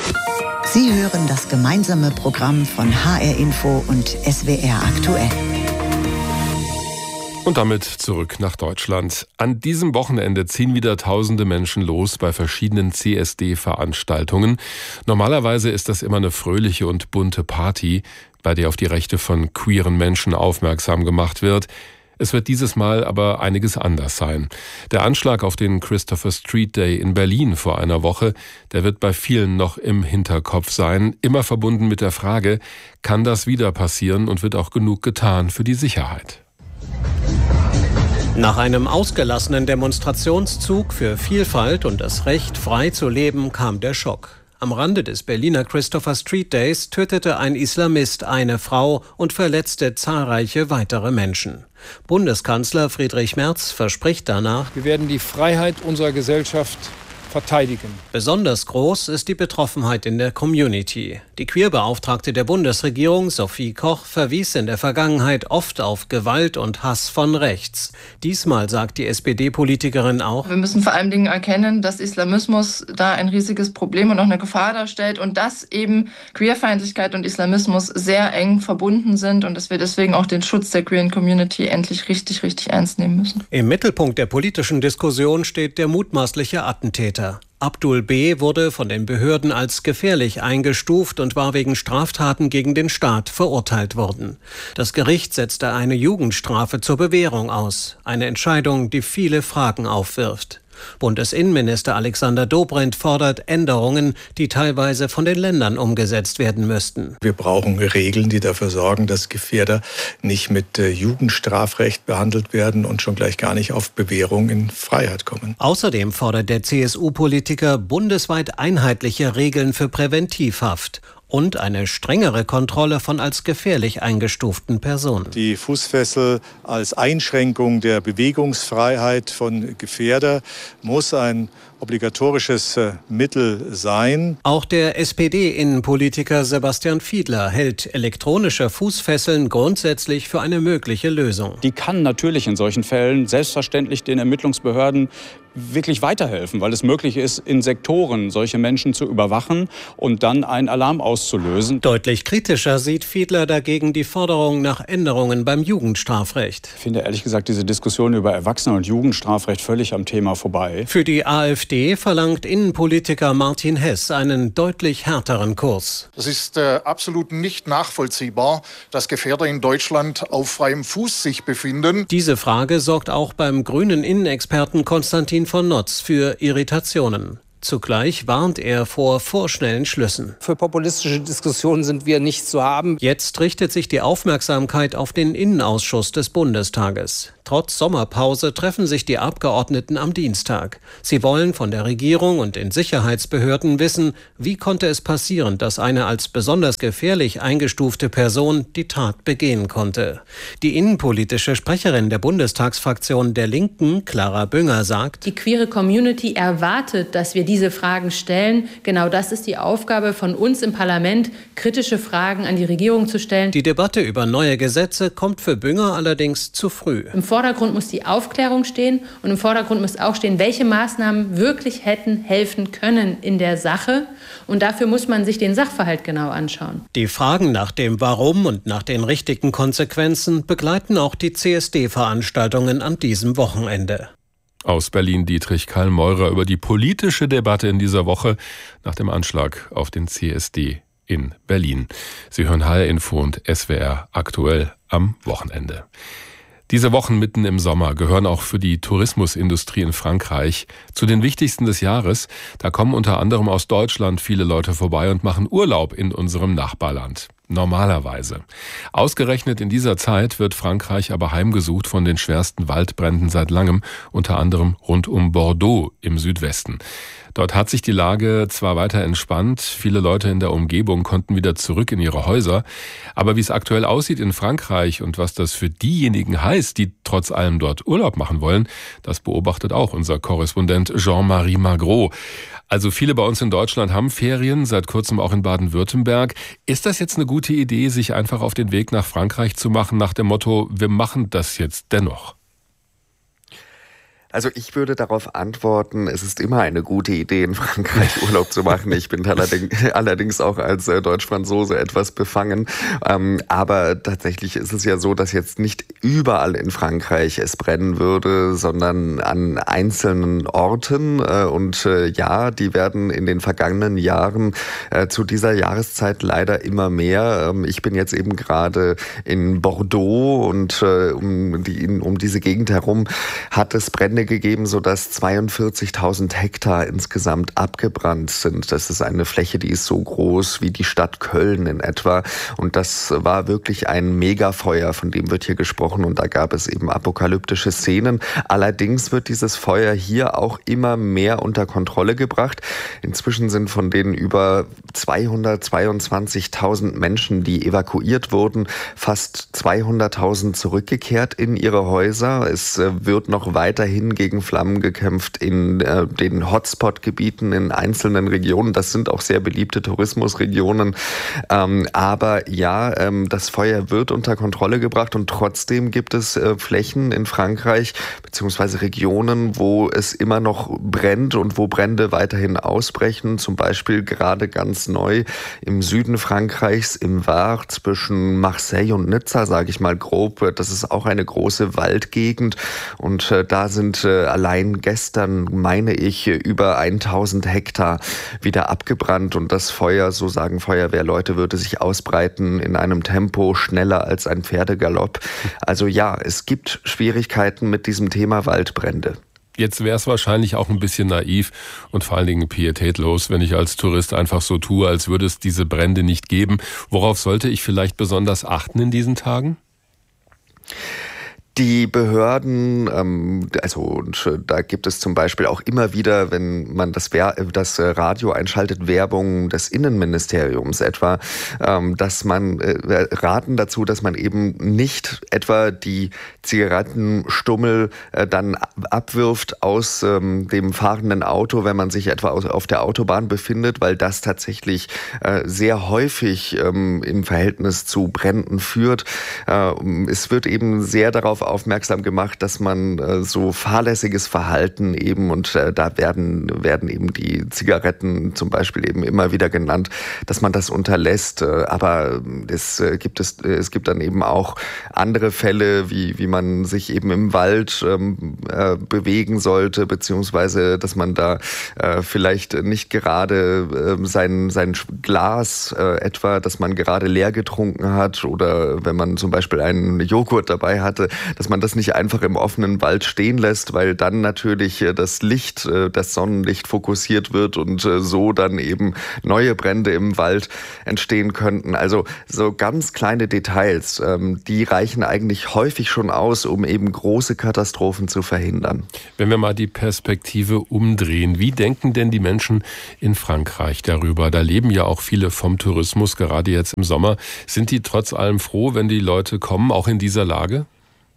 Sie hören das gemeinsame Programm von H R Info und S W R aktuell. Und damit zurück nach Deutschland. An diesem Wochenende ziehen wieder tausende Menschen los bei verschiedenen C S D-Veranstaltungen. Normalerweise ist das immer eine fröhliche und bunte Party, bei der auf die Rechte von queeren Menschen aufmerksam gemacht wird. Es wird dieses Mal aber einiges anders sein. Der Anschlag auf den Christopher Street Day in Berlin vor einer Woche, der wird bei vielen noch im Hinterkopf sein, immer verbunden mit der Frage, kann das wieder passieren und wird auch genug getan für die Sicherheit? Nach einem ausgelassenen Demonstrationszug für Vielfalt und das Recht, frei zu leben, kam der Schock. Am Rande des Berliner Christopher Street Days tötete ein Islamist eine Frau und verletzte zahlreiche weitere Menschen. Bundeskanzler Friedrich Merz verspricht danach: Wir werden die Freiheit unserer Gesellschaft verteidigen. Besonders groß ist die Betroffenheit in der Community. Die Queerbeauftragte der Bundesregierung, Sophie Koch, verwies in der Vergangenheit oft auf Gewalt und Hass von rechts. Diesmal sagt die S P D-Politikerin auch: Wir müssen vor allen Dingen erkennen, dass Islamismus da ein riesiges Problem und auch eine Gefahr darstellt und dass eben Queerfeindlichkeit und Islamismus sehr eng verbunden sind und dass wir deswegen auch den Schutz der queeren Community endlich richtig, richtig ernst nehmen müssen. Im Mittelpunkt der politischen Diskussion steht der mutmaßliche Attentäter. Abdul B. wurde von den Behörden als gefährlich eingestuft und war wegen Straftaten gegen den Staat verurteilt worden. Das Gericht setzte eine Jugendstrafe zur Bewährung aus. Eine Entscheidung, die viele Fragen aufwirft. Bundesinnenminister Alexander Dobrindt fordert Änderungen, die teilweise von den Ländern umgesetzt werden müssten. Wir brauchen Regeln, die dafür sorgen, dass Gefährder nicht mit Jugendstrafrecht behandelt werden und schon gleich gar nicht auf Bewährung in Freiheit kommen. Außerdem fordert der C S U-Politiker bundesweit einheitliche Regeln für Präventivhaft und eine strengere Kontrolle von als gefährlich eingestuften Personen. Die Fußfessel als Einschränkung der Bewegungsfreiheit von Gefährder muss ein obligatorisches Mittel sein. Auch der S P D-Innenpolitiker Sebastian Fiedler hält elektronische Fußfesseln grundsätzlich für eine mögliche Lösung. Die kann natürlich in solchen Fällen selbstverständlich den Ermittlungsbehörden wirklich weiterhelfen, weil es möglich ist, in Sektoren solche Menschen zu überwachen und dann einen Alarm auszulösen. Deutlich kritischer sieht Fiedler dagegen die Forderung nach Änderungen beim Jugendstrafrecht. Ich finde ehrlich gesagt diese Diskussion über Erwachsenen- und Jugendstrafrecht völlig am Thema vorbei. Für die AfD verlangt Innenpolitiker Martin Hess einen deutlich härteren Kurs. Es ist äh, absolut nicht nachvollziehbar, dass Gefährder in Deutschland auf freiem Fuß sich befinden. Diese Frage sorgt auch beim grünen Innenexperten Konstantin von Notz für Irritationen. Zugleich warnt er vor vorschnellen Schlüssen. Für populistische Diskussionen sind wir nicht zu haben. Jetzt richtet sich die Aufmerksamkeit auf den Innenausschuss des Bundestages. Trotz Sommerpause treffen sich die Abgeordneten am Dienstag. Sie wollen von der Regierung und den Sicherheitsbehörden wissen, wie konnte es passieren, dass eine als besonders gefährlich eingestufte Person die Tat begehen konnte. Die innenpolitische Sprecherin der Bundestagsfraktion der Linken, Clara Bünger, sagt: Die queere Community erwartet, dass wir diese Fragen stellen. Genau das ist die Aufgabe von uns im Parlament, kritische Fragen an die Regierung zu stellen. Die Debatte über neue Gesetze kommt für Bünger allerdings zu früh. Im Vordergrund muss die Aufklärung stehen und im Vordergrund muss auch stehen, welche Maßnahmen wirklich hätten helfen können in der Sache. Und dafür muss man sich den Sachverhalt genau anschauen. Die Fragen nach dem Warum und nach den richtigen Konsequenzen begleiten auch die C S D-Veranstaltungen an diesem Wochenende. Aus Berlin Dietrich Karl Meurer über die politische Debatte in dieser Woche nach dem Anschlag auf den C S D in Berlin. Sie hören H R Info und S W R aktuell am Wochenende. Diese Wochen mitten im Sommer gehören auch für die Tourismusindustrie in Frankreich zu den wichtigsten des Jahres. Da kommen unter anderem aus Deutschland viele Leute vorbei und machen Urlaub in unserem Nachbarland. Normalerweise. Ausgerechnet in dieser Zeit wird Frankreich aber heimgesucht von den schwersten Waldbränden seit langem, unter anderem rund um Bordeaux im Südwesten. Dort hat sich die Lage zwar weiter entspannt, viele Leute in der Umgebung konnten wieder zurück in ihre Häuser, aber wie es aktuell aussieht in Frankreich und was das für diejenigen heißt, die trotz allem dort Urlaub machen wollen, das beobachtet auch unser Korrespondent Jean-Marie Magro. Also viele bei uns in Deutschland haben Ferien, seit kurzem auch in Baden-Württemberg. Ist das jetzt eine gute Idee, sich einfach auf den Weg nach Frankreich zu machen, nach dem Motto, wir machen das jetzt dennoch? Also ich würde darauf antworten, es ist immer eine gute Idee, in Frankreich Urlaub zu machen. Ich bin allerdings, allerdings auch als äh, Deutsch-Franzose etwas befangen. Ähm, aber tatsächlich ist es ja so, dass jetzt nicht überall in Frankreich es brennen würde, sondern an einzelnen Orten. Äh, und äh, ja, die werden in den vergangenen Jahren äh, zu dieser Jahreszeit leider immer mehr. Ähm, ich bin jetzt eben gerade in Bordeaux und äh, um, die, um diese Gegend herum hat es Brände gegeben, sodass zweiundvierzigtausend Hektar insgesamt abgebrannt sind. Das ist eine Fläche, die ist so groß wie die Stadt Köln in etwa. Und das war wirklich ein Megafeuer, von dem wird hier gesprochen. Und da gab es eben apokalyptische Szenen. Allerdings wird dieses Feuer hier auch immer mehr unter Kontrolle gebracht. Inzwischen sind von den über zweihundertzweiundzwanzigtausend Menschen, die evakuiert wurden, fast zweihunderttausend zurückgekehrt in ihre Häuser. Es wird noch weiterhin gegen Flammen gekämpft in äh, den Hotspot-Gebieten in einzelnen Regionen. Das sind auch sehr beliebte Tourismusregionen. Ähm, aber ja, ähm, das Feuer wird unter Kontrolle gebracht und trotzdem gibt es äh, Flächen in Frankreich beziehungsweise Regionen, wo es immer noch brennt und wo Brände weiterhin ausbrechen. Zum Beispiel gerade ganz neu im Süden Frankreichs, im Var, zwischen Marseille und Nizza, sage ich mal grob. Das ist auch eine große Waldgegend und äh, da sind äh, allein gestern, meine ich, über tausend Hektar wieder abgebrannt und das Feuer, so sagen Feuerwehrleute, würde sich ausbreiten in einem Tempo schneller als ein Pferdegalopp. Also ja, es gibt Schwierigkeiten mit diesem Thema Waldbrände. Jetzt wäre es wahrscheinlich auch ein bisschen naiv und vor allen Dingen pietätlos, wenn ich als Tourist einfach so tue, als würde es diese Brände nicht geben. Worauf sollte ich vielleicht besonders achten in diesen Tagen? Die Behörden, ähm, also und da gibt es zum Beispiel auch immer wieder, wenn man das, das Radio einschaltet, Werbung des Innenministeriums etwa, ähm, dass man äh, raten dazu, dass man eben nicht etwa die Zigarettenstummel äh, dann abwirft aus ähm, dem fahrenden Auto, wenn man sich etwa auf der Autobahn befindet, weil das tatsächlich äh, sehr häufig ähm, im Verhältnis zu Bränden führt. Äh, es wird eben sehr darauf aufmerksam gemacht, dass man äh, so fahrlässiges Verhalten eben, und äh, da werden, werden eben die Zigaretten zum Beispiel eben immer wieder genannt, dass man das unterlässt. Äh, aber es äh, gibt es, äh, es gibt dann eben auch andere Fälle, wie, wie man sich eben im Wald ähm, äh, bewegen sollte, beziehungsweise, dass man da äh, vielleicht nicht gerade äh, sein, sein Glas äh, etwa, das man gerade leer getrunken hat, oder wenn man zum Beispiel einen Joghurt dabei hatte, dass man das nicht einfach im offenen Wald stehen lässt, weil dann natürlich das Licht, das Sonnenlicht fokussiert wird und so dann eben neue Brände im Wald entstehen könnten. Also so ganz kleine Details, die reichen eigentlich häufig schon aus, um eben große Katastrophen zu verhindern. Wenn wir mal die Perspektive umdrehen, wie denken denn die Menschen in Frankreich darüber? Da leben ja auch viele vom Tourismus, gerade jetzt im Sommer. Sind die trotz allem froh, wenn die Leute kommen, auch in dieser Lage?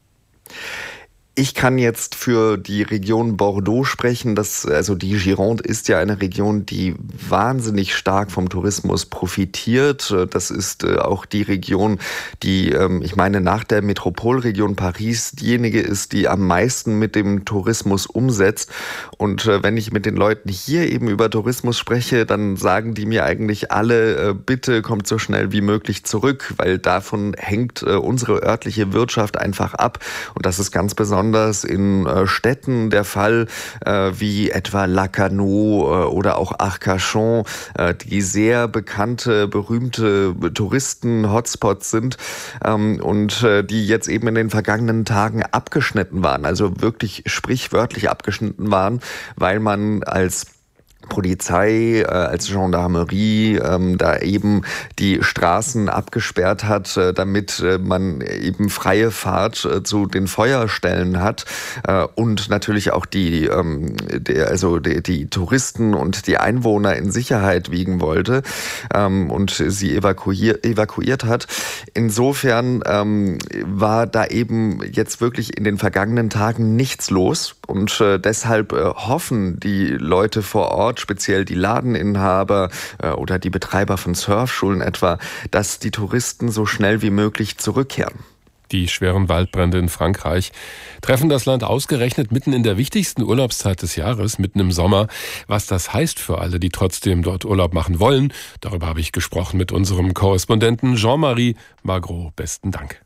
Ich kann jetzt für die Region Bordeaux sprechen. Das, also die Gironde ist ja eine Region, die wahnsinnig stark vom Tourismus profitiert. Das ist auch die Region, die, ich meine, nach der Metropolregion Paris diejenige ist, die am meisten mit dem Tourismus umsetzt. Und wenn ich mit den Leuten hier eben über Tourismus spreche, dann sagen die mir eigentlich alle, bitte kommt so schnell wie möglich zurück, weil davon hängt unsere örtliche Wirtschaft einfach ab. Und das ist ganz besonders in äh, Städten der Fall, äh, wie etwa Lacanau äh, oder auch Arcachon, äh, die sehr bekannte, berühmte Touristen-Hotspots sind ähm, und äh, die jetzt eben in den vergangenen Tagen abgeschnitten waren, also wirklich sprichwörtlich abgeschnitten waren, weil man als Polizei, äh, als Gendarmerie ähm, da eben die Straßen abgesperrt hat, äh, damit äh, man eben freie Fahrt äh, zu den Feuerstellen hat äh, und natürlich auch die, ähm, die also die, die Touristen und die Einwohner in Sicherheit wiegen wollte ähm, und sie evakuier, evakuiert hat. Insofern ähm, war da eben jetzt wirklich in den vergangenen Tagen nichts los und äh, deshalb äh, hoffen die Leute vor Ort, speziell die Ladeninhaber äh, oder die Betreiber von Surfschulen etwa, dass die Touristen so schnell wie möglich zurückkehren. Die schweren Waldbrände in Frankreich treffen das Land ausgerechnet mitten in der wichtigsten Urlaubszeit des Jahres, mitten im Sommer. Was das heißt für alle, die trotzdem dort Urlaub machen wollen, darüber habe ich gesprochen mit unserem Korrespondenten Jean-Marie Magro. Besten Dank.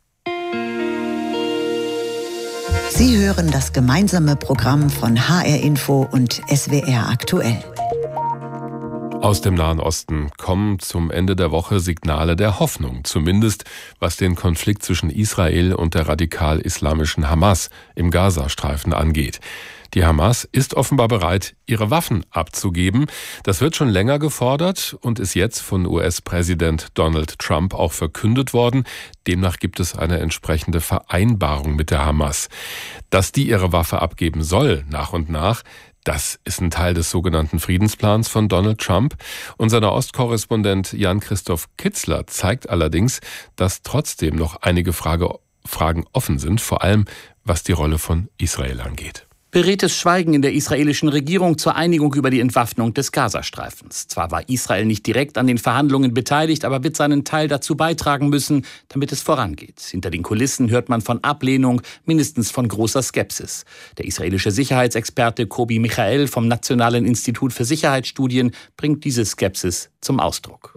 Sie hören das gemeinsame Programm von H R Info und S W R aktuell. Aus dem Nahen Osten kommen zum Ende der Woche Signale der Hoffnung, zumindest was den Konflikt zwischen Israel und der radikal-islamischen Hamas im Gazastreifen angeht. Die Hamas ist offenbar bereit, ihre Waffen abzugeben. Das wird schon länger gefordert und ist jetzt von U S-Präsident Donald Trump auch verkündet worden. Demnach gibt es eine entsprechende Vereinbarung mit der Hamas. Dass die ihre Waffe abgeben soll, nach und nach, das ist ein Teil des sogenannten Friedensplans von Donald Trump. Unser Nahostkorrespondent Jan-Christoph Kitzler zeigt allerdings, dass trotzdem noch einige Frage, Fragen offen sind, vor allem was die Rolle von Israel angeht. Beredtes Schweigen in der israelischen Regierung zur Einigung über die Entwaffnung des Gazastreifens. Zwar war Israel nicht direkt an den Verhandlungen beteiligt, aber wird seinen Teil dazu beitragen müssen, damit es vorangeht. Hinter den Kulissen hört man von Ablehnung, mindestens von großer Skepsis. Der israelische Sicherheitsexperte Kobi Michael vom Nationalen Institut für Sicherheitsstudien bringt diese Skepsis zum Ausdruck.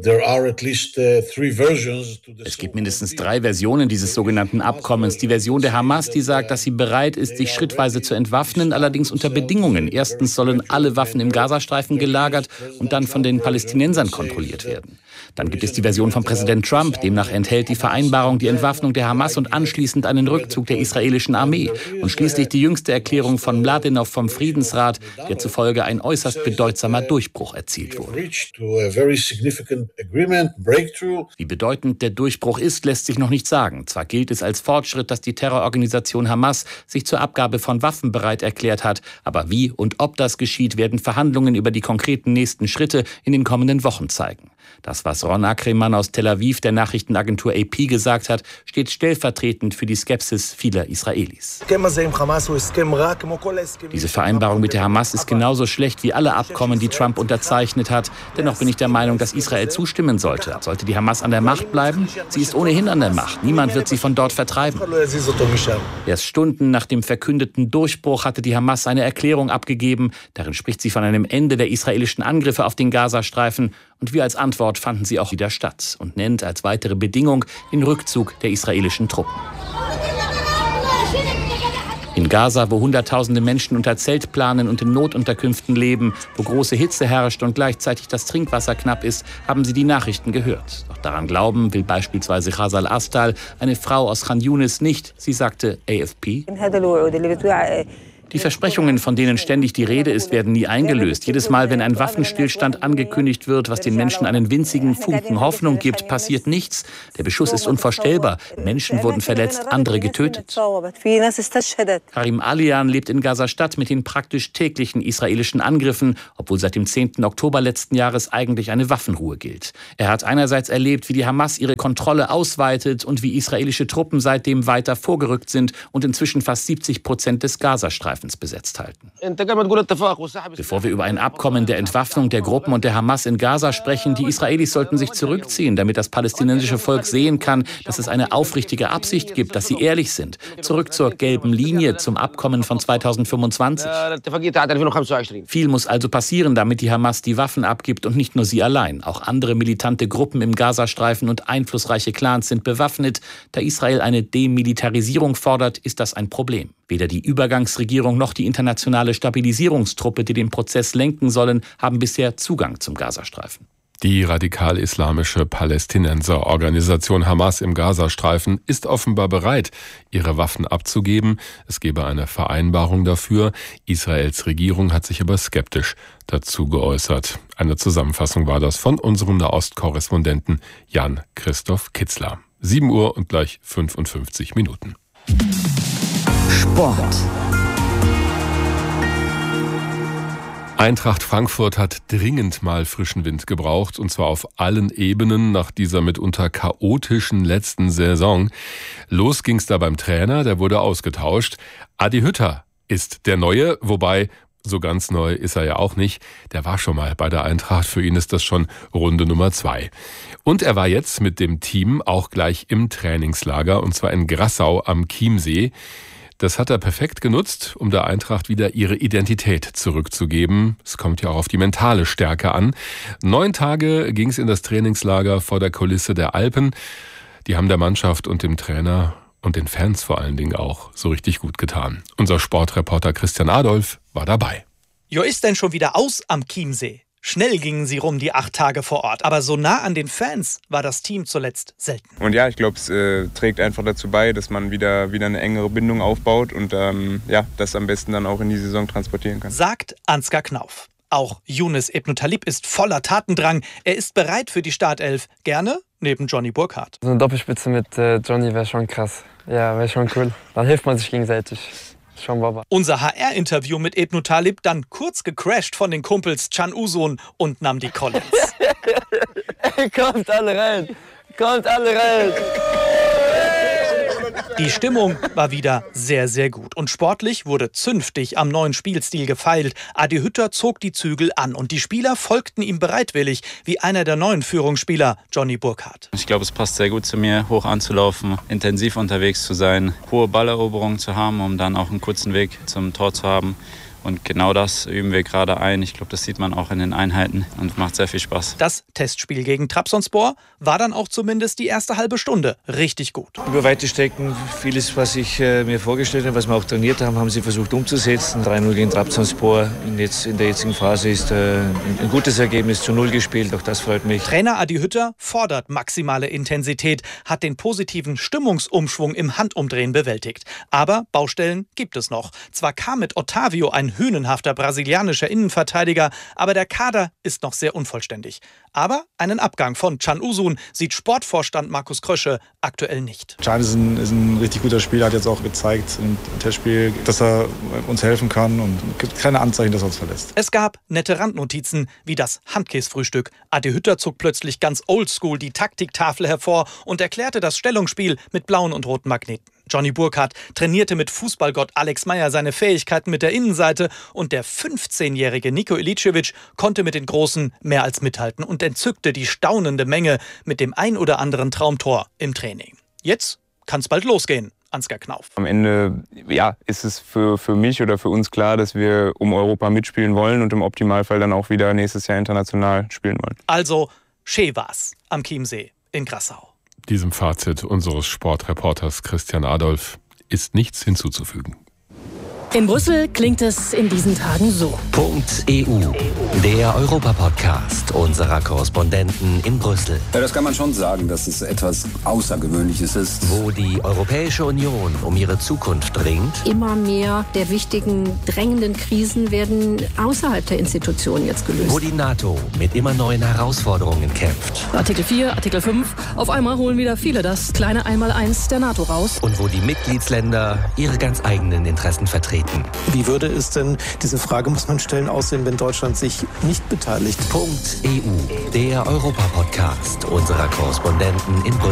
Es gibt mindestens drei Versionen dieses sogenannten Abkommens. Die Version der Hamas, die sagt, dass sie bereit ist, sich schrittweise zu entwaffnen. Plänen allerdings unter Bedingungen. Erstens sollen alle Waffen im Gazastreifen gelagert und dann von den Palästinensern kontrolliert werden. Dann gibt es die Version von Präsident Trump. Demnach enthält die Vereinbarung die Entwaffnung der Hamas und anschließend einen Rückzug der israelischen Armee. Und schließlich die jüngste Erklärung von Mladenov vom Friedensrat, der zufolge ein äußerst bedeutsamer Durchbruch erzielt wurde. Wie bedeutend der Durchbruch ist, lässt sich noch nicht sagen. Zwar gilt es als Fortschritt, dass die Terrororganisation Hamas sich zur Abgabe von Waffen bereit erklärt hat. Aber wie und ob das geschieht, werden Verhandlungen über die konkreten nächsten Schritte in den kommenden Wochen zeigen. Das, was Ron Ackermann aus Tel Aviv der Nachrichtenagentur A P gesagt hat, steht stellvertretend für die Skepsis vieler Israelis. Diese Vereinbarung mit der Hamas ist genauso schlecht wie alle Abkommen, die Trump unterzeichnet hat. Dennoch bin ich der Meinung, dass Israel zustimmen sollte. Sollte die Hamas an der Macht bleiben? Sie ist ohnehin an der Macht. Niemand wird sie von dort vertreiben. Erst Stunden nach dem verkündeten Durchbruch hatte die Hamas eine Erklärung abgegeben. Darin spricht sie von einem Ende der israelischen Angriffe auf den Gazastreifen. Und wie als Antwort fanden sie auch wieder statt und nennt als weitere Bedingung den Rückzug der israelischen Truppen. In Gaza, wo Hunderttausende Menschen unter Zeltplanen und in Notunterkünften leben, wo große Hitze herrscht und gleichzeitig das Trinkwasser knapp ist, haben sie die Nachrichten gehört. Doch daran glauben will beispielsweise Khazal Astal, eine Frau aus Khan Yunis, nicht. Sie sagte A F P: Die Versprechungen, von denen ständig die Rede ist, werden nie eingelöst. Jedes Mal, wenn ein Waffenstillstand angekündigt wird, was den Menschen einen winzigen Funken Hoffnung gibt, passiert nichts. Der Beschuss ist unvorstellbar. Menschen wurden verletzt, andere getötet. Karim Alian lebt in Gaza-Stadt mit den praktisch täglichen israelischen Angriffen, obwohl seit dem zehnten Oktober letzten Jahres eigentlich eine Waffenruhe gilt. Er hat einerseits erlebt, wie die Hamas ihre Kontrolle ausweitet und wie israelische Truppen seitdem weiter vorgerückt sind und inzwischen fast siebzig Prozent des Gazastreifens besetzt halten. Bevor wir über ein Abkommen der Entwaffnung der Gruppen und der Hamas in Gaza sprechen, die Israelis sollten sich zurückziehen, damit das palästinensische Volk sehen kann, dass es eine aufrichtige Absicht gibt, dass sie ehrlich sind. Zurück zur gelben Linie, zum Abkommen von zweitausendfünfundzwanzig. Viel muss also passieren, damit die Hamas die Waffen abgibt und nicht nur sie allein. Auch andere militante Gruppen im Gazastreifen und einflussreiche Clans sind bewaffnet. Da Israel eine Demilitarisierung fordert, ist das ein Problem. Weder die Übergangsregierung noch die internationale Stabilisierungstruppe, die den Prozess lenken sollen, haben bisher Zugang zum Gazastreifen. Die radikal-islamische Palästinenserorganisation Hamas im Gazastreifen ist offenbar bereit, ihre Waffen abzugeben. Es gebe eine Vereinbarung dafür. Israels Regierung hat sich aber skeptisch dazu geäußert. Eine Zusammenfassung war das von unserem Nahost-Korrespondenten Jan-Christoph Kitzler. sieben Uhr und gleich fünfundfünfzig Minuten. Sport. Eintracht Frankfurt hat dringend mal frischen Wind gebraucht, und zwar auf allen Ebenen nach dieser mitunter chaotischen letzten Saison. Los ging's da beim Trainer, der wurde ausgetauscht. Adi Hütter ist der Neue, wobei so ganz neu ist er ja auch nicht. Der war schon mal bei der Eintracht, für ihn ist das schon Runde Nummer zwei. Und er war jetzt mit dem Team auch gleich im Trainingslager, und zwar in Grassau am Chiemsee. Das hat er perfekt genutzt, um der Eintracht wieder ihre Identität zurückzugeben. Es kommt ja auch auf die mentale Stärke an. Neun Tage ging es in das Trainingslager vor der Kulisse der Alpen. Die haben der Mannschaft und dem Trainer und den Fans vor allen Dingen auch so richtig gut getan. Unser Sportreporter Christian Adolf war dabei. Jo, ist denn schon wieder aus am Chiemsee? Schnell gingen sie rum, die acht Tage vor Ort. Aber so nah an den Fans war das Team zuletzt selten. Und ja, ich glaube, es äh, trägt einfach dazu bei, dass man wieder, wieder eine engere Bindung aufbaut und ähm, ja, das am besten dann auch in die Saison transportieren kann. Sagt Ansgar Knauf. Auch Younes Ebn Talib ist voller Tatendrang. Er ist bereit für die Startelf. Gerne neben Johnny Burkhardt. So eine Doppelspitze mit äh, Johnny wäre schon krass. Ja, wäre schon cool. Dann hilft man sich gegenseitig. Schon Baba. Unser H R-Interview mit Ebn Talib dann kurz gecrashed von den Kumpels Can Uzun und Namdi Collins. Kommt alle rein! Kommt alle rein! Die Stimmung war wieder sehr, sehr gut. Und sportlich wurde zünftig am neuen Spielstil gefeilt. Adi Hütter zog die Zügel an und die Spieler folgten ihm bereitwillig, wie einer der neuen Führungsspieler, Johnny Burkhardt. Ich glaube, es passt sehr gut zu mir, hoch anzulaufen, intensiv unterwegs zu sein, hohe Balleroberungen zu haben, um dann auch einen kurzen Weg zum Tor zu haben. Und genau das üben wir gerade ein. Ich glaube, das sieht man auch in den Einheiten und macht sehr viel Spaß. Das Testspiel gegen Trabzonspor war dann auch zumindest die erste halbe Stunde richtig gut. Über weite Strecken, vieles, was ich äh, mir vorgestellt habe, was wir auch trainiert haben, haben sie versucht umzusetzen. drei null gegen Trabzonspor in, jetzt, in der jetzigen Phase ist äh, ein gutes Ergebnis, zu null gespielt, auch das freut mich. Trainer Adi Hütter fordert maximale Intensität, hat den positiven Stimmungsumschwung im Handumdrehen bewältigt. Aber Baustellen gibt es noch. Zwar kam mit Otávio ein hünenhafter brasilianischer Innenverteidiger, aber der Kader ist noch sehr unvollständig. Aber einen Abgang von Can Uzun sieht Sportvorstand Markus Krösche aktuell nicht. Can ist ein, ist ein richtig guter Spieler, hat jetzt auch gezeigt im Testspiel, dass er uns helfen kann und es gibt keine Anzeichen, dass er uns verlässt. Es gab nette Randnotizen wie das Handkäsefrühstück. Adi Hütter zog plötzlich ganz oldschool die Taktiktafel hervor und erklärte das Stellungsspiel mit blauen und roten Magneten. Johnny Burkhardt trainierte mit Fußballgott Alex Meyer seine Fähigkeiten mit der Innenseite und der fünfzehnjährige Niko Iličević konnte mit den Großen mehr als mithalten und entzückte die staunende Menge mit dem ein oder anderen Traumtor im Training. Jetzt kann's bald losgehen. Ansgar Knauf. Am Ende ja, ist es für, für mich oder für uns klar, dass wir um Europa mitspielen wollen und im Optimalfall dann auch wieder nächstes Jahr international spielen wollen. Also, schön war's am Chiemsee in Grassau. Diesem Fazit unseres Sportreporters Christian Adolf ist nichts hinzuzufügen. In Brüssel klingt es in diesen Tagen so. Punkt E U, der Europa-Podcast unserer Korrespondenten in Brüssel. Ja, das kann man schon sagen, dass es etwas Außergewöhnliches ist. Wo die Europäische Union um ihre Zukunft ringt. Immer mehr der wichtigen, drängenden Krisen werden außerhalb der Institutionen jetzt gelöst. Wo die NATO mit immer neuen Herausforderungen kämpft. Artikel vier, Artikel fünf, auf einmal holen wieder viele das kleine Einmaleins der NATO raus. Und wo die Mitgliedsländer ihre ganz eigenen Interessen vertreten. Wie würde es denn, diese Frage muss man stellen, aussehen, wenn Deutschland sich nicht beteiligt? Punkt E U, der Europa-Podcast unserer Korrespondenten in Brüssel.